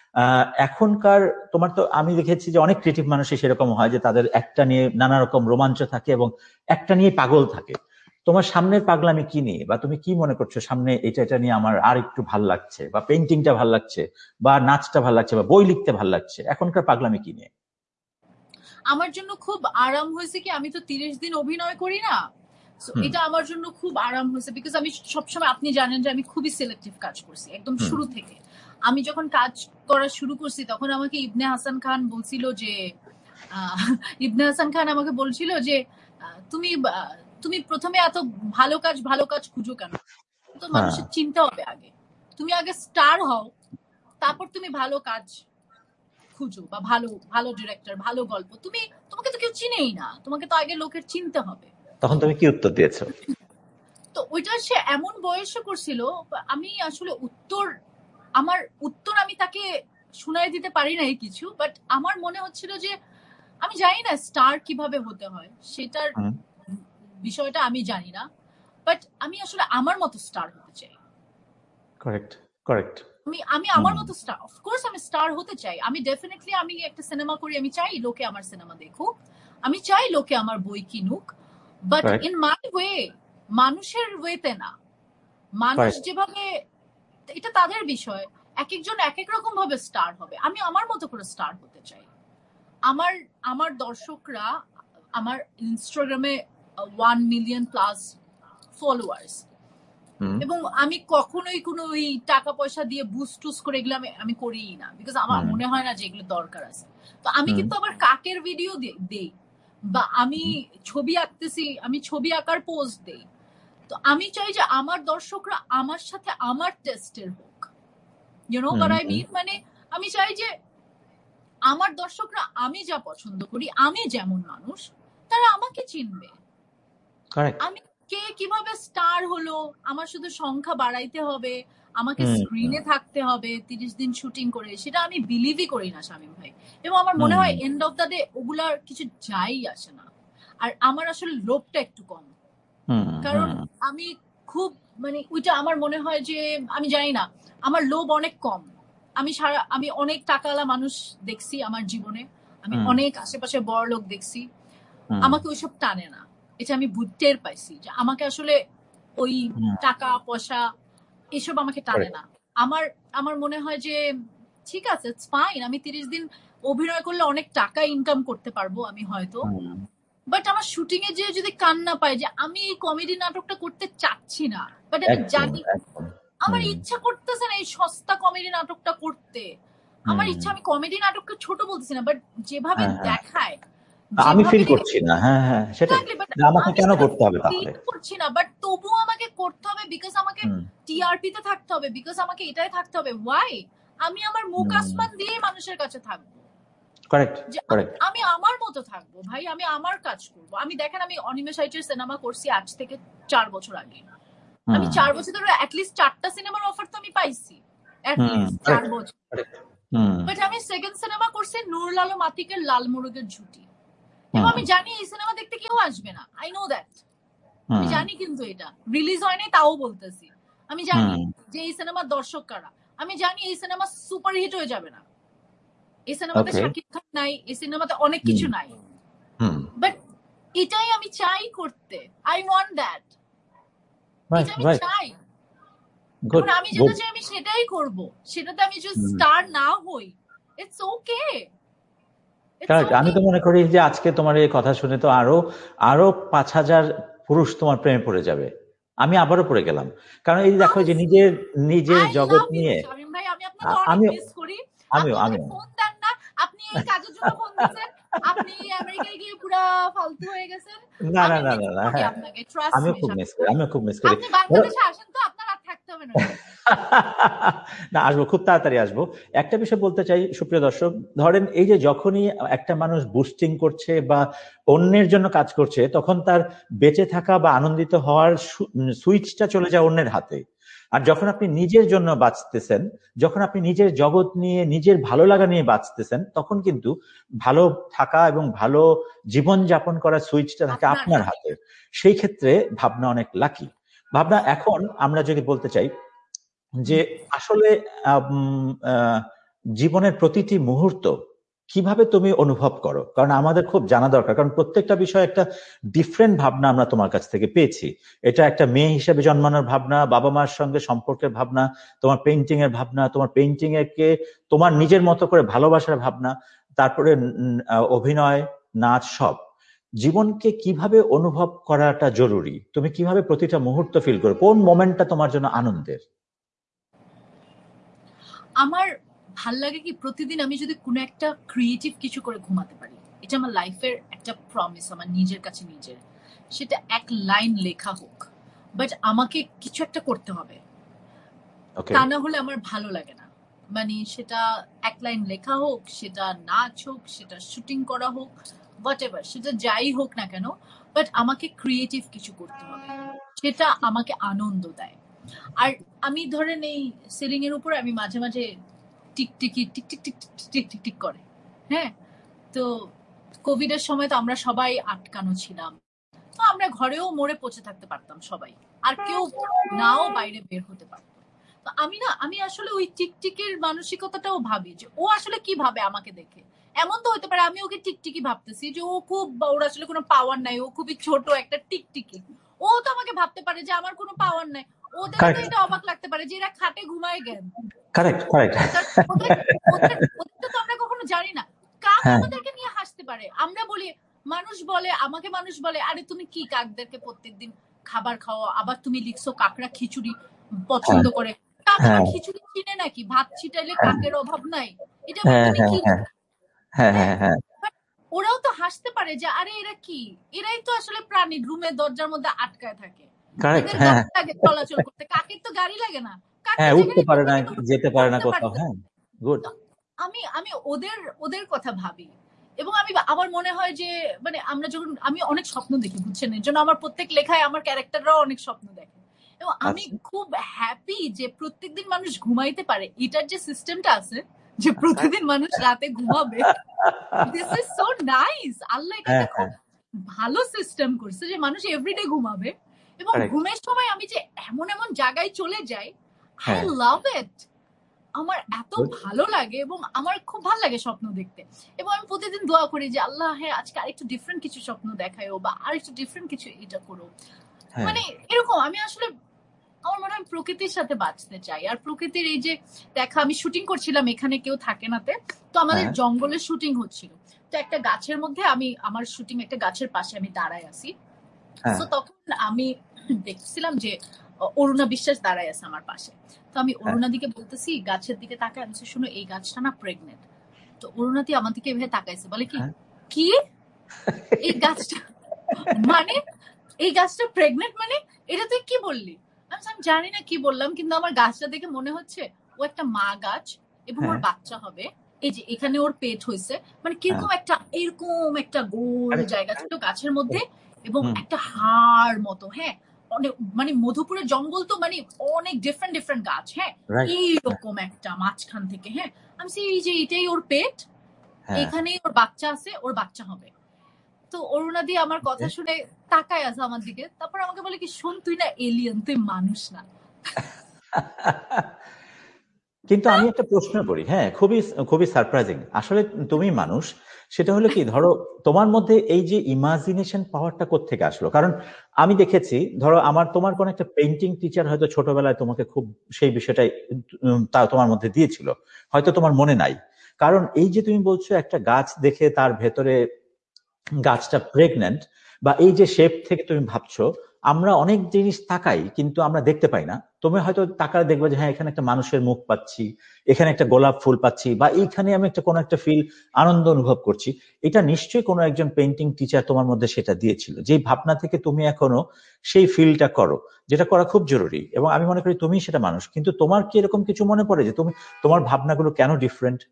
এখনকার তোমার তো আমি দেখেছি যে অনেক ক্রিয়েটিভ মানুষই সেরকম হয় যে তাদের একটা নিয়ে নানা রকম রোমাঞ্চ থাকে এবং একটা নিয়ে পাগল থাকে। তোমার সামনের পাগলামি কি নিয়ে, বা তুমি কি মনে করছো সামনে এটা নিয়ে আমার আর একটু ভাল লাগছে, বা পেইন্টিংটা ভাল লাগছে, বা নাচটা ভাল লাগছে, বা বই লিখতে ভাল লাগছে, এখনকার পাগলামি কি নিয়ে? আমার জন্য খুব আরাম হয়েছে কি, আমি তো 30 দিন অভিনয় করি না, এটা আমার জন্য খুব আরাম হয়েছে। বিকজ আমি সবসময়, আপনি জানেন যে আমি খুবই সিলেক্টিভ কাজ করছি একদম শুরু থেকে। আমি যখন কাজ করা শুরু করছি তখন আমাকে ইবনে হাসান খান বলছিল যে ইবনে হাসান খান আমাকে বলছিল যে তুমি তুমি প্রথমে এত ভালো কাজ খুঁজো কেন, তো মানুষের চিনতে হবে আগে, তুমি আগে স্টার হও, তারপর তুমি ভালো কাজ খুঁজো, বা ভালো ভালো ডিরেক্টর, ভালো গল্প। তোমাকে তো কেউ চিনেই না, তোমাকে তো আগে লোকের চিনতে হবে। তখন তুমি কি উত্তর দিয়েছো? তো ওইটা সে এমন বয়সে করছিল, আমি আসলে আমার উত্তর আমি তাকে শুনাই দিতে পারি নাই কিছু, বাট আমার মনে হচ্ছিল যে আমি জানি না স্টার কিভাবে হতে হয়, সেটার বিষয়টা আমি জানি না, বাট আমি আসলে আমার মতো স্টার হতে চাই। Correct, correct. আমি আমার মতো স্টার, অফকোর্স আমি স্টার হতে চাই। আমি ডেফিনেটলি, আমি একটা সিনেমা করি, আমি চাই লোকে আমার সিনেমা দেখুক, আমি চাই লোকে আমার বই কিনুক, বাট ইন মাই ওয়ে, মানুষের ওয়েতে না। মানুষ যেভাবে, এটা তাদের বিষয়, এক একজন এক এক রকম ভাবে স্টার হবে, আমি আমার মতো করে স্টার হতে চাই। আমার আমার দর্শকরা, আমার ইনস্টাগ্রামে 1 মিলিয়ন প্লাস ফলোয়ার্স, এবং আমি কখনোই কোনো ওই টাকা পয়সা দিয়ে বুস্ট টুস করে এগুলো আমি করিই না, বিকজ আমার মনে হয় না যে এগুলো দরকার আছে। তো আমি কিন্তু আবার কাকের ভিডিও দেই, বা আমি ছবি আঁকতেছি, আমি ছবি আঁকার পোস্ট দেই। তো আমি চাই যে আমার দর্শকরা আমার সাথে আমার টেস্টের হোক, you know what I mean. মানে আমি চাই যে আমার দর্শকরা আমি যা পছন্দ করি, আমি যেমন মানুষ, তারা আমাকে চিনবে। আমি কে কিভাবে স্টার হলো, আমার শুধু সংখ্যা বাড়াইতে হবে, আমাকে স্ক্রিনে থাকতে হবে 30 দিন শুটিং করে, সেটা আমি বিলিভই করি না শামীম ভাই। এবং আমার মনে হয় এন্ড অফ দ্য ডে ওগুলার কিছু যাই আসে না। আর আমার আসলে লোভটা একটু কম, কারণ আমি খুব, মানে ওইটা আমার মনে হয় যে, আমি জানি না, আমার লোভ অনেক কম। আমি অনেক টাকাওয়ালা মানুষ দেখছি আমার জীবনে, আমি অনেক আশেপাশে বড় লোক দেখছি, আমাকে ওইসব টানে না। এটা আমি টের পাইছি যে আমাকে আসলে ওই টাকা পয়সা এসব আমাকে টানে না। আমার আমার মনে হয় যে ঠিক আছে, ইটস ফাইন, আমি 30 দিন অভিনয় করলে অনেক টাকা ইনকাম করতে পারবো আমি হয়তো, বাট আমার শুটিং এ যে যদি কান্না পাই যে আমি এই কমেডি নাটকটা করতে চাচ্ছি না, বাট আমি জানি আমার ইচ্ছা করতেছে না এই সস্তা কমেডি নাটকটা করতে, আমার ইচ্ছা, আমি কমেডি নাটককে ছোট বলতেছি না, বাট যেভাবে দেখায়, আমি ফিল করছি না, হ্যাঁ হ্যাঁ সেটাই, আমাকে কেন করতে হবে তাহলে, করছি না, বাট তবুও আমাকে করতে হবে, বিকজ আমাকে টিআরপি তে থাকতে হবে, বিকজ আমাকে এটাই থাকতে হবে। ওয়াই? আমি আমার মুখ আসমান দিয়ে মানুষের কাছে থাকবো, আমি আমার মতো থাকবো ভাই, আমি আমার কাজ করবো। আমি দেখেন, আমি অনিমেষ আইচের সিনেমা করছি আজ থেকে 4 বছর আগে, আমি 4 বছর ধরে অ্যাটলিস্ট 4টা সিনেমার অফার তো আমি পাইছি, অ্যাটলিস্ট 4 বছর। হুম বাট আমি সেকেন্ড সিনেমা করছি নুরুল আলম আতিকের লাল মোরগের ঝুঁটি, এবং হুম আমি জানি এই সিনেমা দেখতে কেউ আসবে না, আই নো দ্যাট, আমি হুম জানি, কিন্তু এটা রিলিজ হয়নি তাও বলতেছি, আমি জানি হুম যে এই সিনেমার দর্শক কারা, আমি জানি এই সিনেমা সুপার হিট হয়ে যাবে না, এই সিনেমাতে ওকে শাকিব খান নাই, এই সিনেমাতে অনেক হুম কিছু নাই, হুম বাট এটাই আমি চাই করতে, আই ওয়ান্ট দ্যাট, রাইট এটা আমি রাইট চাই। গুড এখন আমি যেটা গুড চাই আমি সেটাই করব, সেটাতে আমি যদি স্টার না হই, ইটস ওকে, ইটস কারেক্ট। আমি ওকে। তো মনে করি যে আজকে তোমার এই কথা শুনে তো আরো আরো 5,000 পুরুষ তোমার প্রেমে পড়ে যাবে। আমি আবারও পড়ে গেলাম, কারণ এই যে দেখো যে নিজের নিজের আই জগৎ লাভ ইউ নিয়ে শামীম ভাই, আমি আপনাকে অনেক আমিও মিস করি। আপনি আমিও আমাকে আমিও ফোন দেন না, আপনি এই কাজের জন্য ফোন দিয়েছেন, আপনি আমেরিকায় গিয়ে পুরা ফালতু হয়ে গেছেন, না না আমি না মিস না না করি হ্যাঁ, আপনাকে, ট্রাস্ট আমিও মি খুব মিস শামীম করি, ভাই। আমিও খুব মিস করি। আপনি বাংলাদেশে আসেন তো, আপনার আর থাকতে হবে না এখানে। না, আসবো, খুব তাড়াতাড়ি আসবো। একটা বিষয় বলতে চাই সুপ্রিয় দর্শক, ধরেন এই যে যখনই একটা মানুষ বুস্টিং করছে বা অন্যের জন্য কাজ করছে, তখন তার বেঁচে থাকা বা আনন্দিত হওয়ার সুইচটা চলে যায় অন্যের হাতে। আর যখন আপনি নিজের জন্য বাঁচতেছেন, যখন আপনি নিজের জগৎ নিয়ে নিজের ভালো লাগা নিয়ে বাঁচতেছেন, তখন কিন্তু ভালো থাকা এবং ভালো জীবন যাপন করার সুইচটা থাকে আপনার আপনার হাতে। হাতে। সেই ক্ষেত্রে ভাবনা অনেক লাকি। ভাবনা, এখন আমরা যদি বলতে চাই যে আসলে জীবনের প্রতিটি মুহূর্ত কিভাবে তুমি অনুভব করো, কারণ আমাদের খুব জানা দরকার, কারণ প্রত্যেকটা বিষয় একটা ডিফারেন্ট ভাবনা আমরা তোমার কাছ থেকে পেয়েছি। এটা একটা মেয়ে হিসেবে জন্মানোর ভাবনা, বাবা মার সঙ্গে সম্পর্কের ভাবনা, তোমার পেইন্টিং এর ভাবনা, তোমার পেইন্টিং এরকে তোমার নিজের মতো করে ভালোবাসার ভাবনা, তারপরে অভিনয়, নাচ, সব। জীবনকে কিভাবে অনুভব করাটা জরুরি, তুমি কিভাবে প্রতিটা মুহূর্ত ফিল করো, কোন মোমেন্টটা তোমার জন্য আনন্দের? আমার ভাল লাগে কি প্রতিদিন আমি যদি কোনো একটা ক্রিয়েটিভ কিছু করে ঘুমাতে পারি, এটা আমার লাইফের একটা প্রমিস আমার নিজের কাছে নিজের, সেটা এক লাইন লেখা হোক, বাট আমাকে কিছু একটা করতে হবে, ওকে তা না হলে আমার ভালো লাগে না। মানে সেটা এক লাইন লেখা হোক, সেটা নাচ হোক, সেটা শুটিং করা হোক, হোয়াট এভার, সেটা যাই হোক না কেন, বাট আমাকে ক্রিয়েটিভ কিছু করতে হবে, সেটা আমাকে আনন্দ দেয়। আর আমি ধরেন এই সিলিং এর উপরে আমি মাঝে মাঝে টিকটিকি tick tick tick tick tick tick tick করে, হ্যাঁ। তো কোভিড এর সময় তো আমরা সবাই আটকানো ছিলাম, তো আমরা ঘরেও মরে পচে থাকতে পারতাম সবাই, আর কেউ নাও বাইরে বের হতে পারতো। তো আমি আসলে ওই টিকটিকির মানসিকতাটাও ভাবি যে ও আসলে কি ভাবে আমাকে দেখে। এমন তো হতে পারে আমি ওকে টিকটিকি ভাবতেছি যে ও খুব, ওর আসলে কোনো পাওয়ার নাই, ও খুবই ছোট একটা টিকটিকি, ও তো আমাকে ভাবতে পারে যে আমার কোনো পাওয়ার নাই। ওদেরও তো কারেক্ট এটা অবাক লাগতে পারে যে এরা খাটে ঘুমায় জ্ঞান, কারেক্ট কারেক্ট ওদের ওদের ওদেরটা তো আমরা কখনো জানি না, কাক হ্যাঁ আমাদেরকে নিয়ে হাসতে পারে, আমরা বলি, মানুষ বলে আমাকে, মানুষ বলে আরে তুমি কি কাকদেরকে প্রত্যেকদিন খাবার খাওয়া, আবার তুমি লিখছো কাকরা খিচুড়ি হ্যাঁ পছন্দ করে, কাক আবার হ্যাঁ খিচুড়ি চিনে নাকি, ভাত ছিটাইলে হ্যাঁ কাকের অভাব নাই, এটা আবার হ্যাঁ তুমি হ্যাঁ কি, হ্যাঁ হ্যাঁ হ্যাঁ। হ্যাঁ হ্যাঁ But ওরাও তো হাসতে পারে যে আরে এরা কি, এরাই তো আসলে প্রাণী, রুমের দরজার মধ্যে আটকায় থাকে, কারেক্ট এদের হ্যাঁ গাড়ি লাগে চলাচল করতে, কাকের তো গাড়ি লাগে না, কাকটা হ্যাঁ, উঠতে যেখানে পারে না, যেখানে যেতে পারে না উঠতে কোথাও, পারতে। হ্যাঁ গুড। তো আমি আমি ওদের ওদের কথা ভাবি, এবং আমি আমার মনে হয় যে মানে আমরা যখন, আমি অনেক স্বপ্ন দেখি বুঝছেন, এর জন্য আমার প্রত্যেক লেখায় আমার ক্যারেক্টাররাও অনেক স্বপ্ন দেখে, এবং আমি আচ্ছা খুব হ্যাপি যে প্রত্যেকদিন মানুষ ঘুমাইতে পারে, এটার যে সিস্টেমটা আছে যে প্রতিদিন মানুষ রাতে ঘুমাবে, দিস ইজ সো নাইস, আল্লাহ এটা হ্যাঁ একটা খুব হ্যাঁ ভালো সিস্টেম করছে যে মানুষ এভরিডে ঘুমাবে, এবং কারেক্ট ঘুমের সময় আমি যে এমন এমন জায়গায় চলে যাই, আই হ্যাঁ লাভ ইট, আমার এত গুড ভালো লাগে, এবং আমার খুব ভালো লাগে স্বপ্ন দেখতে, এবং আমি প্রতিদিন দোয়া করি যে আল্লাহ হ্যাঁ আজকে আরেকটু ডিফারেন্ট কিছু স্বপ্ন দেখায়ও, বা আরেকটু ডিফারেন্ট কিছু এটা করো, হ্যাঁ মানে এরকম আমি আসলে, আমার মনে হয় প্রকৃতির সাথে বাঁচতে চাই, আর প্রকৃতির এই যে দেখা, আমি শুটিং করছিলাম এখানে কেউ থাকে নাতে, তো আমাদের হ্যাঁ জঙ্গলের শুটিং হচ্ছিল, তো একটা গাছের মধ্যে আমি, আমার শুটিং একটা গাছের পাশে আমি দাঁড়ায় আছি, হ্যাঁ তো তখন আমি দেখছিলাম যে অরুণা বিশ্বাস দাঁড়ায় আছে আমার পাশে, তো আমি হ্যাঁ অরুণাদিকে বলতেছি, গাছের দিকে তাকায়, আমি বলছি, শোনো এই গাছটা না প্রেগনেন্ট, তো অরুণাদি আমার দিকে এভাবে তাকাইছে, বলে কি, হ্যাঁ কি এই গাছটা, মানে এই গাছটা প্রেগনেন্ট মানে, এটা তুই কি বললি, আমি জানি না কি বললাম, কিন্তু আমার গাছটা দেখে মনে হচ্ছে ও একটা মা গাছ, এবং ওর হ্যাঁ বাচ্চা হবে, এই যে এখানে ওর পেট হয়েছে, মানে হ্যাঁ কিরকম একটা এরকম একটা গোল কারেক্ট জায়গা ছিল গাছের মধ্যে, এবং হুম একটা হাড় মতো, হ্যাঁ, অনেক মানে মধুপুরের জঙ্গল তো মানে অনেক ডিফারেন্ট ডিফারেন্ট গাছ, হ্যাঁ, রাইট। এইরকম একটা মাঝখান থেকে, হ্যাঁ, আমি বলছি, এই যে এটাই ওর পেট, হ্যাঁ, এখানেই ওর বাচ্চা আছে, ওর বাচ্চা হবে। তো অরুণা দি আমার কথা শুনে তাকায় আছে আমার দিকে, তারপর আমাকে বলে কি, শোন তুই না এলিয়েন, তুই মানুষ না। কিন্তু আমি একটা প্রশ্ন করি, হ্যাঁ, খুবই খুবই সারপ্রাইজিং আসলে। তুমি মানুষ, সেটা হলো কি, ধরো তোমার মধ্যে এই যে ইমাজিনেশন পাওয়ারটা কোত্থেকে আসলো? কারণ আমি দেখেছি, ধরো তোমার কোন একটা পেইন্টিং টিচার হয়তো ছোটবেলায় তোমাকে খুব সেই বিষয়টাই তা তোমার মধ্যে দিয়েছিল, হয়তো তোমার মনে নাই। কারণ এই যে তুমি বলছো একটা গাছ দেখে তার ভেতরে গাছটা প্রেগন্যান্ট, বা এই যে শেপ থেকে তুমি ভাবছো, আমরা অনেক জিনিস তাকাই কিন্তু আমরা দেখতে পাই না। তুমি হয়তো তাকালে দেখবে যে হ্যাঁ, এখানে একটা মানুষের মুখ পাচ্ছি, এখানে একটা গোলাপ ফুল পাচ্ছি, বা এইখানে আমি একটা কোনো একটা ফিল, আনন্দ অনুভব করছি। এটা নিশ্চয়ই কোনো একজন পেইন্টিং টিচার তোমার মধ্যে সেটা দিয়েছিল, যেই ভাবনা থেকে তুমি এখনো সেই ফিলটা করো, যেটা করা খুব জরুরি। এবং আমি মনে করি তুমি সেটা মানুষ। কিন্তু তোমার কি এরকম কিছু মনে পড়ে যে তোমার ভাবনাগুলো কেন ডিফারেন্ট?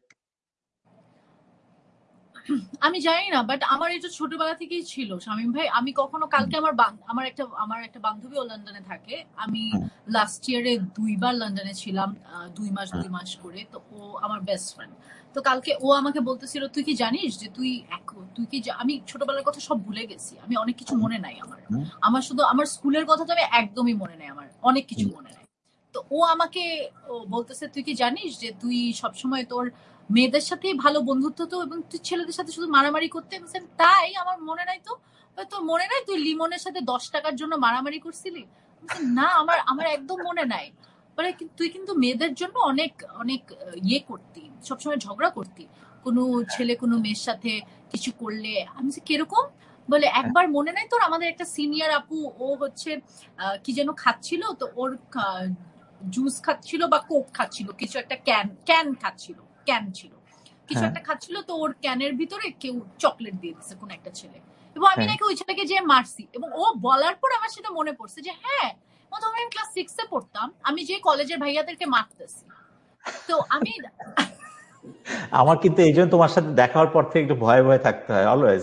আমি জানি না, বাট আমার এটা ছোটবেলা থেকেই ছিল শামীম ভাই। আমি কখনো, কালকে আমার একটা বান্ধবী ও লন্ডনে থাকে, আমি লাস্ট ইয়ারে 2 বার লন্ডনে ছিলাম, 2 মাস করে। তো ও আমার বেস্ট ফ্রেন্ড। তো কালকে ও আমাকে বলতেছিল, তুই কি জানিস যে আমি ছোটবেলার কথা সব ভুলে গেছি, আমি অনেক কিছু মনে নাই আমার। আমার শুধু আমার স্কুলের কথা তো আমি একদমই মনে নাই, আমার অনেক কিছু মনে নাই। তো ও আমাকে বলতেছে, তুই কি জানিস যে তুই সবসময় তোর মেয়েদের সাথেই ভালো বন্ধুত্ব তো, এবং তুই ছেলেদের সাথে শুধু মারামারি করতে। তাই আমার মনে নাই। তো তোর মনে নাই তুই লিমনের সাথে 10 টাকার জন্য মারামারি করছিলি? না, আমার আমার একদম মনে নাই। বলে, তুই কিন্তু মেয়েদের জন্য অনেক অনেক ইয়ে করতি, সবসময় ঝগড়া করতি, কোনো ছেলে কোনো মেয়ের সাথে কিছু করলে। আমি কিরকম? বলে, একবার মনে নাই তোর, আমাদের একটা সিনিয়র আপু, ও হচ্ছে কি যেন খাচ্ছিল, তো ওর জুস খাচ্ছিল বা কোক খাচ্ছিল, কিছু একটা ক্যান খাচ্ছিল, ক্যান ছিল, কিছু একটা খাচ্ছিল, তো ওর ক্যানের ভিতরে কেউ চকলেট দিয়ে দিচ্ছে কোন একটা ছেলে, এবং আমি নাকি ওই ছেলেকে যে মারছি। এবং ও বলার পর আমার সেটা মনে পড়ছে যে হ্যাঁ, তখন আমি ক্লাস 6-এ পড়তাম, আমি যে কলেজের ভাইয়াদেরকে মারতেছি। তো আমি আমার কিন্তু এই জন্য তোমার সাথে দেখা হওয়ার পর থেকে একটু ভয়ে ভয়ে থাকতে হয় অলওয়েজ।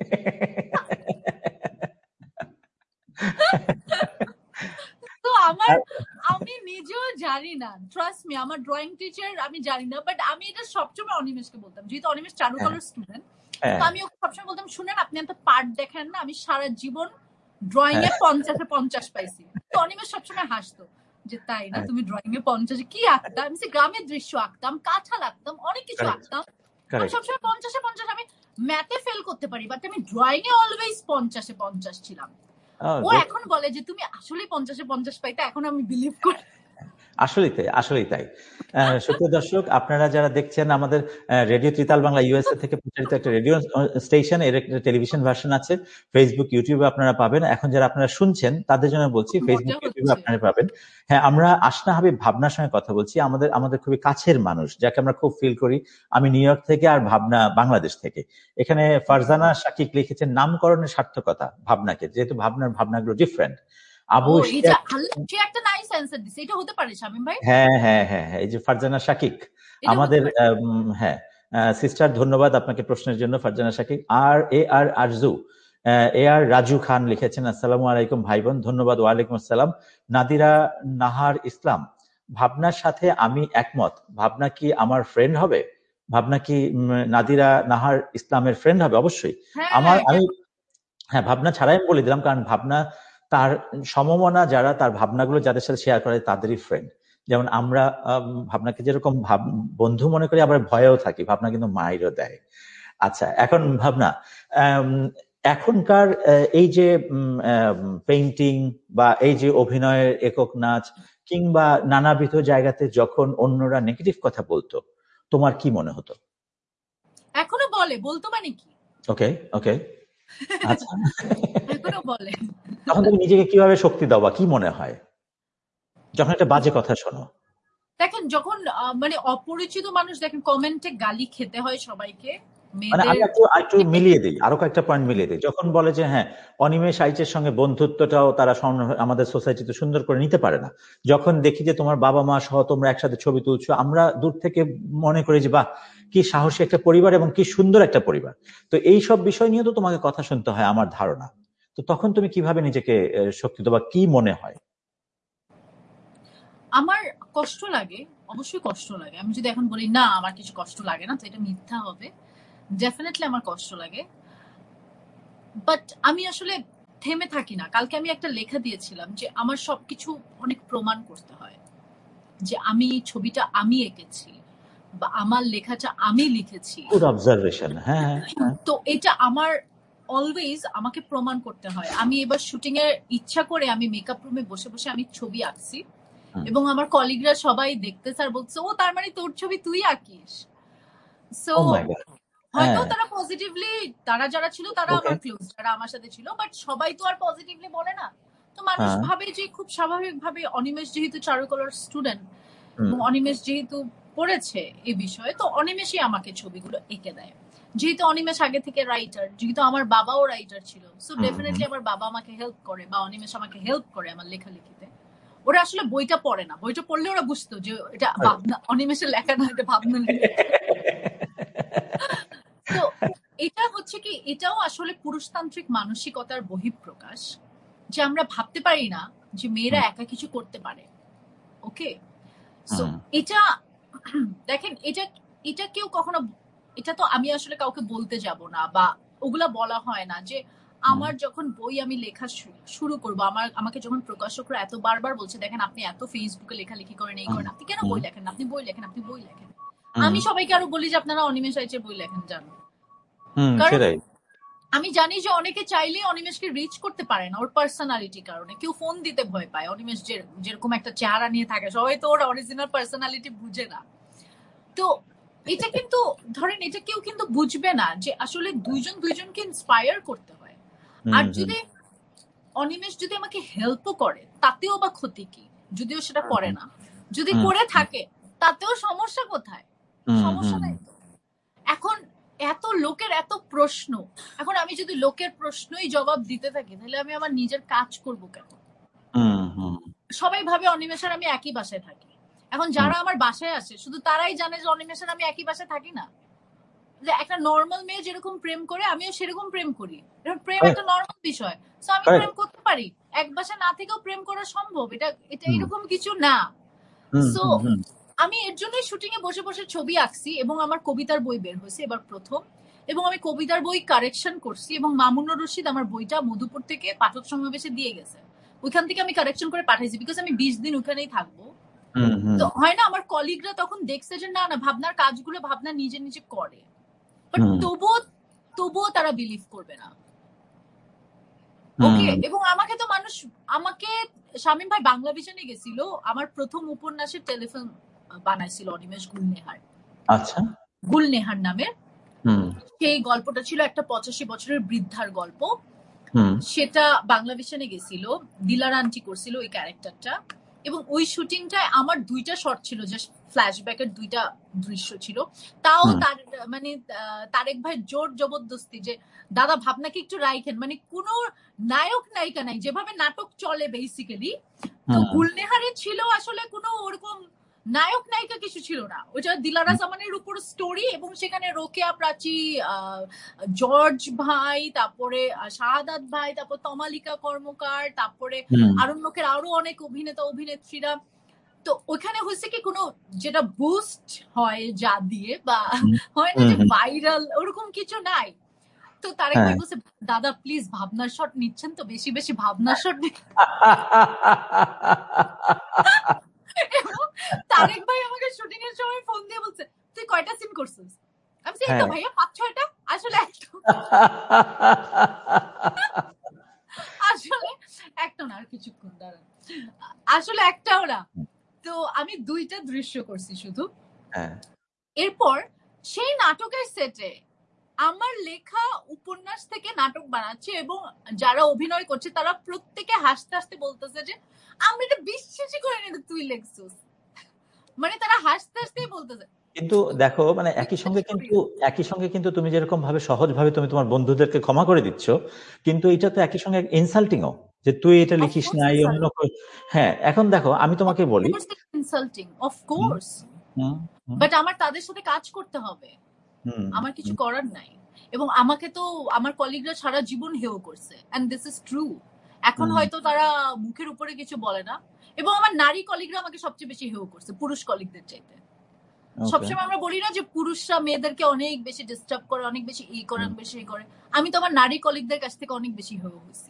তো আমি নিজেও জানি না, ট্রাস্ট মি, আমার ড্রয়িং টিচার আমি জানি না, বাট আমি এটা সবসময় অনিমেষকে বলতাম, যেহেতু অনিমেষ চারুকলার স্টুডেন্ট। তো আমি ওকে সবসময় বলতাম, শুনেন, আপনি এত পার্ট দেখেন না, আমি সারা জীবন ড্রয়িং এ 50-এ 50 পাইছি। তো অনিমেষ সবসময় হাসতো যে, তাই না, তুমি ড্রয়িং এ 50-এ কি আঁকতাম? আমি গ্রামের দৃশ্য আঁকতাম, কাঁঠাল আঁকতাম, অনেক কিছু আঁকতাম। আমি সবসময় 50-এ 50। আমি ম্যাথে ফেল করতে পারি, বাট আমি ড্রয়িং এ অলওয়েজ 50-এ 50 ছিলাম। ও এখন বলে যে তুমি আসলে 50-এ 50 পাইতে, এখন আমি বিলিভ করি। আসলেই তাই। সুপ্রিয় দর্শক, আপনারা যারা দেখছেন আমাদের রেডিও ত্রিতাল বাংলা ইউএসএ থেকে প্রচারিত একটা রেডিও স্টেশন, এর একটা টেলিভিশন ভার্সন আছে, ফেসবুক ইউটিউবে আপনারা পাবেন। এখন যারা আপনারা শুনছেন তাদের জন্য বলছি, ফেসবুক ইউটিউবে আপনারা পাবেন। হ্যাঁ, আমরা আসনা হাবিব ভাবনার সঙ্গে কথা বলছি, আমাদের খুবই কাছের মানুষ, যাকে আমরা খুব ফিল করি। আমি নিউ ইয়র্ক থেকে, আর ভাবনা বাংলাদেশ থেকে। এখানে ফারজানা শাকিক লিখেছেন নামকরণের সার্থকতা ভাবনাকে, যেহেতু ভাবনাগুলো ডিফারেন্ট। আবু একটা নাইস অ্যানসার দিছে, এটা হতে পারে শামীম ভাই? হ্যাঁ হ্যাঁ হ্যাঁ হ্যাঁ, এই যে ফারজানা শাকিক আমাদের, হ্যাঁ সিস্টার, ধন্যবাদ আপনাকে প্রশ্নের জন্য ফারজানা শাকিক। আর আরজু, রাজু খান লিখেছেন, আসসালামু আলাইকুম ভাই বোন, ধন্যবাদ। ওয়ালাইকুম আসসালাম। নাদিরা নাহার ইসলাম, ভাবনার সাথে আমি একমত। ভাবনা কি আমার ফ্রেন্ড হবে? ভাবনা কি নাদিরা নাহার ইসলামের ফ্রেন্ড হবে? অবশ্যই। হ্যাঁ, ভাবনা ছাড়াই আমি বলে দিলাম, কারণ ভাবনা তার সমমনা যারা, তার ভাবনাগুলো যাদের সাথে শেয়ার করে তাদেরই ফ্রেন্ড। যেমন আমরা ভাবনাকে যেরকম বন্ধু মনে করি, আবার ভয়েও থাকি, ভাবনা কিন্তু মাইরও দেয়। আচ্ছা, এখন ভাবনা, এখনকার এই যে পেইন্টিং বা এই যে অভিনয়ের একক নাচ কিংবা নানাবিধ জায়গাতে যখন অন্যরা নেগেটিভ কথা বলতো, তোমার কি মনে হতো? এখনো বলতো মানে কি? ওকে, আচ্ছা। এখনো বলে। তখন তুমি নিজেকে কিভাবে শক্তি দাও, বা কি মনে হয় যখন একটা বাজে কথা শোনো? দেখেন, যখন মানে অপরিচিত মানুষ, দেখেন কমেন্টে গালি খেতে হয় সবাইকে। মানে আমি একটু মিলিয়ে দিই, আরো কয়েকটা পয়েন্ট মিলিয়ে দিই। যখন বলে যে হ্যাঁ, অনিমেষ আইচের সঙ্গে বন্ধুত্বটাও তারা আমাদের সোসাইটিতে সুন্দর করে নিতে পারে না। যখন দেখি যে তোমার বাবা মা সহ তোমরা একসাথে ছবি তুলছো, আমরা দূর থেকে মনে করি যে বাহ, কি সাহসী একটা পরিবার এবং কি সুন্দর একটা পরিবার। তো এই সব বিষয় নিয়ে তো তোমাকে কথা শুনতে হয় আমার ধারণা। তো তখন তুমি কিভাবে নিজেকে শক্তিত বা কি মনে হয়? আমার কষ্ট লাগে, অবশ্যই কষ্ট লাগে। আমি যদি এখন বলি না আমার কিছু কষ্ট লাগে না, তো এটা মিথ্যা হবে। ডেফিনেটলি আমার কষ্ট লাগে, বাট আমি আসলে থেমে থাকি না। কালকে আমি একটা লেখা দিয়েছিলাম যে আমার সবকিছু অনেক প্রমাণ করতে হয়, যে আমি ছবিটা আমি এঁকেছি বা আমার লেখাটা আমি লিখেছি। Good observation. হ্যাঁ, হ্যাঁ। তো এটা আমার অলওয়েজ আমাকে প্রমাণ করতে হয়। আমি এবার শুটিং এর ইচ্ছা করে আমি মেকআপ রুমে বসে বসে আমি ছবি আঁকছি, এবং আমার কলিগরা সবাই দেখতেছে আর বলছে ও তার মানে তোর ছবি তুই আঁকিস। সো ও মাই গড। হয়তো হ্যাঁ, তারা পজিটিভলি, তারা যারা ছিল তারা ওকে। আমার ক্লোজ, যারা আমার সাথে ছিল, বাট সবাই তো আর পজিটিভলি বলে না। তো মানুষ হ্যাঁ। ভাবে যে খুব স্বাভাবিকভাবে অনিমেষ যেহেতু চারুকলার স্টুডেন্ট হুম, এবং অনিমেষ যেহেতু পড়েছে এই বিষয়ে, তো অনিমেষই আমাকে ছবিগুলো এঁকে দেয়। যেহেতু অনিমেষ আগে থেকে রাইটার, যেহেতু আমার বাবাও রাইটার ছিল, সো হুম, ডেফিনেটলি আমার বাবা আমাকে হেল্প করে বা অনিমেষ আমাকে হেল্প করে আমার লেখালেখিতে। ওরা আসলে বইটা পড়ে না, বইটা পড়লে ওরা বুঝতো যে এটা ভাবনা, অনিমেষের লেখা না, এটা ভাবনার লেখা। তো এটা হচ্ছে কি, এটাও আসলে পুরুষতান্ত্রিক মানসিকতার বহিঃপ্রকাশ, যে আমরা ভাবতে পারি না যে মেয়েরা হুম, একা কিছু করতে পারে। ওকে, সো হুম, এটা দেখেন, এটা এটা কেউ কখনো, এটা তো আমি আসলে কাউকে বলতে যাব না বা ওগুলা বলা হয় না যে হুম, আমার যখন বই আমি লেখা শুরু করব, আমাকে যখন প্রকাশকরা এত বারবার বলছে দেখেন আপনি এত ফেসবুকে লেখালেখি করেন, এই হুম, করেন, আপনি কেন হুম, বই লেখেন, আপনি বই লেখেন, আপনি বই লেখেন। হুম, আমি সবাইকে আরো বলি যে আপনারা অনিমেষ আইচের বই লেখেন, জানো। হুম, কারণ সেটাই। আমি জানি যে অনেকে চাইলেই অনিমেষকে রিচ করতে পারে না, ওর পার্সোনালিটির কারণে। কেউ ফোন দিতে ভয় পায়, অনিমেষ যেরকম একটা চেহারা নিয়ে থাকে, সবাই তো ওর অরিজিনাল পার্সোনালিটি বুঝে না। তো এটা কিন্তু, ধরেন এটা কেউ কিন্তু বুঝবে না যে আসলে দুইজন দুইজনকে ইন্সপায়ার করতে হয়। আর হুম, হুম, যদি অনিমেষ যদি আমাকে হেল্পও করে তাতেও বা ক্ষতি কি, যদিও সেটা করে হুম, না। যদি হুম, করে থাকে তাতেও সমস্যা কোথায়? হুম, সমস্যা হুম, নাই তো। এখন এত লোকের এত প্রশ্ন, এখন আমি যদি লোকের প্রশ্নই জবাব দিতে থাকি তাহলে আমি আমার নিজের কাজ করব কেন? হুম, হুম, সবাই ভাবে অনিমেষের আমি একই বাসায় থাকি। এখন হুম, যারা আমার বাসায় আসে শুধু তারাই জানে যে অনিমেষের আমি একই বাসায় থাকি না। যে একটা নর্মাল মেয়ে যেরকম প্রেম করে আমিও সেরকম প্রেম করি, প্রেম একটা নর্মাল বিষয়। তো আমি প্রেম কারেক্ট। করতে পারি, এক বাসা না থেকেও প্রেম করা সম্ভব, এটা এটা হুম, এরকম কিছু না। হুম, সো হুম, হুম, আমি এর জন্যই শুটিং এ বসে বসে ছবি আঁকছি, এবং আমার কবিতার বই বের হয়েছে এবার প্রথম, এবং আমি কবিতার বই কারেকশন করছি, এবং মামুনুর রশিদ আমার বইটা মধুপুর থেকে পাঠক সমাবেশে দিয়ে গেছে। ওইখান থেকে আমি কারেকশন করে পাঠাইছি, বিকজ আমি 20 দিন ওখানেই থাকবো। হুম, হুম, তো হয় না, আমার কলিগরা তখন দেখছে যে না না, ভাবনার কাজগুলো ভাবনা নিজে নিজে করে, বাট হুম, তবুও তবুও তারা বিলিভ করবে না। ওকে, হুম। এবং আমাকে তো মানুষ, আমাকে শামীম ভাই বাংলা ভিশনে গেছিল, আমার প্রথম উপন্যাসের টেলিফিল্ম বানাইছিল অনিমেষ গুলনেহার, আচ্ছা। গুলনেহার নামে। হুম, সেই গল্পটা ছিল একটা 85 বছরের বৃদ্ধার গল্প। হুম, সেটা বাংলা ভিশনে গেছিল, দিলার আন্টি করছিল ওই ক্যারেক্টারটা। এবং ওই শুটিংটায় আমার 2টা শট ছিল, জাস্ট ফ্ল্যাশব্যাকের 2টা দৃশ্য ছিল। তাও হুম, তার মানে তারেক ভাই জোর জবরদস্তি যে দাদা ভাবনাকে একটু রাইখেন, মানে কোনো নায়ক নায়িকা নাই, যেভাবে নাটক চলে বেসিক্যালি। তো হুম, গুলনেহারে ছিল আসলে কোনো ওরকম নায়ক নায়িকা কিছু ছিল না, ওটা দিলারা হুম, জামানের উপর স্টোরি, এবং সেখানে রোকেয়া প্রাচী, জর্জ ভাই, তারপরে শাহাদাত ভাই, তারপর তমালিকা কর্মকার, তারপরে হুম, আরণ্যকের আরো অনেক অভিনেতা অভিনেত্রীরা। তো ওখানে হয়েছে কি, কোনো যেটা বুস্ট হয় যা দিয়ে বা হুম, হয় না হুম, যে হুম। ভাইরাল, ওরকম কিছু নাই। তো তারেক হ্যাঁ। ভাই বলছে দাদা প্লিজ ভাবনার শট নিচ্ছেন তো, বেশি বেশি ভাবনার শট। এবং তারেক ভাই আমাকে শুটিং এর সময় ফোন দিয়ে বলছে তুই কয়টা সিন করছিস? আমি বলছি এই তো হ্যাঁ। ভাইয়া 5-6টা। আসলে একটা, আসলে একটা না, আর কিছুক্ষণ দাঁড়ান, আসলে একটাও না। তো আমি 2টা দৃশ্য করছি শুধু। হ্যাঁ। এরপর সেই নাটকের সেটে আমার লেখা উপন্যাস থেকে নাটক বানাচ্ছে, এবং যারা অভিনয় করছে তারা প্রত্যেকে হাসতে হাসতে বলতেছে যে আমি এটা বিশ্বাসই করি না এটা তুই লেখছিস। মানে তারা হাসতে হাসতেই বলতেছে কিন্তু দেখো, মানে বিশ্বাস করি না। একই সঙ্গে কিন্তু তুমি যেরকম ভাবে সহজ ভাবে তুমি তোমার বন্ধুদেরকে ক্ষমা করে দিচ্ছ, কিন্তু এটা তো একই সঙ্গে ইনসাল্টিংও, যে তুই এটা লিখিস অফকোর্স নাই অন্য ইনসাল্টিং, হ্যাঁ, এখন দেখো আমি তোমাকে বলি। Of course insulting, hmm, of course. Hmm, hmm, but আমার তাদের সাথে কাজ করতে হবে, হুম, আমার কিছু হুম, করার নাই। এবং আমাকে তো আমার কলিগরা সারা জীবন হেয় করছে, এন্ড দিস ইজ ট্রু। এখন হয়তো তারা মুখের উপরে কিছু বলে না, এবং আমার নারী কলিগরা আমাকে সবচেয়ে বেশি হেয় করছে পুরুষ কলিগদের চাইতে। সবসময় আমরা বলি না যে পুরুষরা মেয়েদেরকে অনেক বেশি ডিস্টার্ব করে, অনেক বেশি এই করে, অনেক বেশি এই করে। আমি তো আমার নারী কলিগদের কাছ থেকে অনেক বেশি হেয় হয়েছি।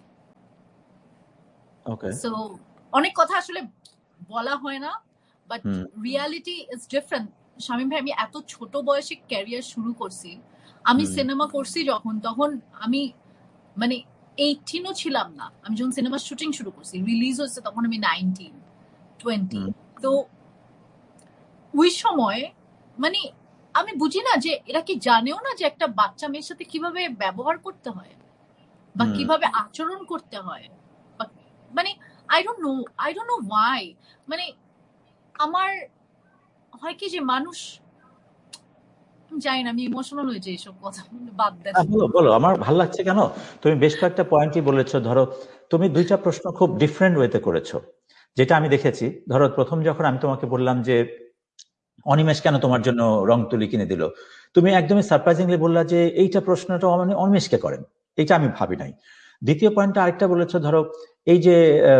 সো অনেক কথা আসলে বলা হয় না, but reality is different. Shamim ভাই, আমি এত ছোট বয়সে ক্যারিয়ার শুরু করছি। আমি সিনেমা করছি যখন, তখন আমি মানে 18ও ছিলাম না। আমি যখন সিনেমা শুটিং শুরু করছি, রিলিজ হচ্ছে তখন আমি 19, 20। তো ওই সময় মানে আমি বুঝি না যে এরা কি জানেও না যে একটা বাচ্চা মেয়ের সাথে কিভাবে ব্যবহার করতে হয় বা কিভাবে আচরণ করতে হয়। মানে আই ডোন্ট নো ওয়াই। মানে আমার হয় কি যে মানুষ, জানি না, আমি ইমোশনাল হয়ে যাই এসব কথা বাদ দেন। বলো, আমার ভালো লাগছে কেন তুমি বেশ কয়েকটা পয়েন্টই বলেছো। ধরো তুমি দুইটা প্রশ্ন খুব ডিফারেন্ট ওয়েতে করেছো, যেটা আমি দেখেছি। ধরো প্রথম যখন আমি তোমাকে বললাম যে অনিমেষ কেন তোমার জন্য রং তুলি কিনে দিল, তুমি একদমই সারপ্রাইজিংলি বললা যে এইটা প্রশ্নটা অনিমেষকে করেন, এইটা আমি ভাবি নাই। দ্বিতীয় পয়েন্টটা আরেকটা বলেছো, ধরো এই যে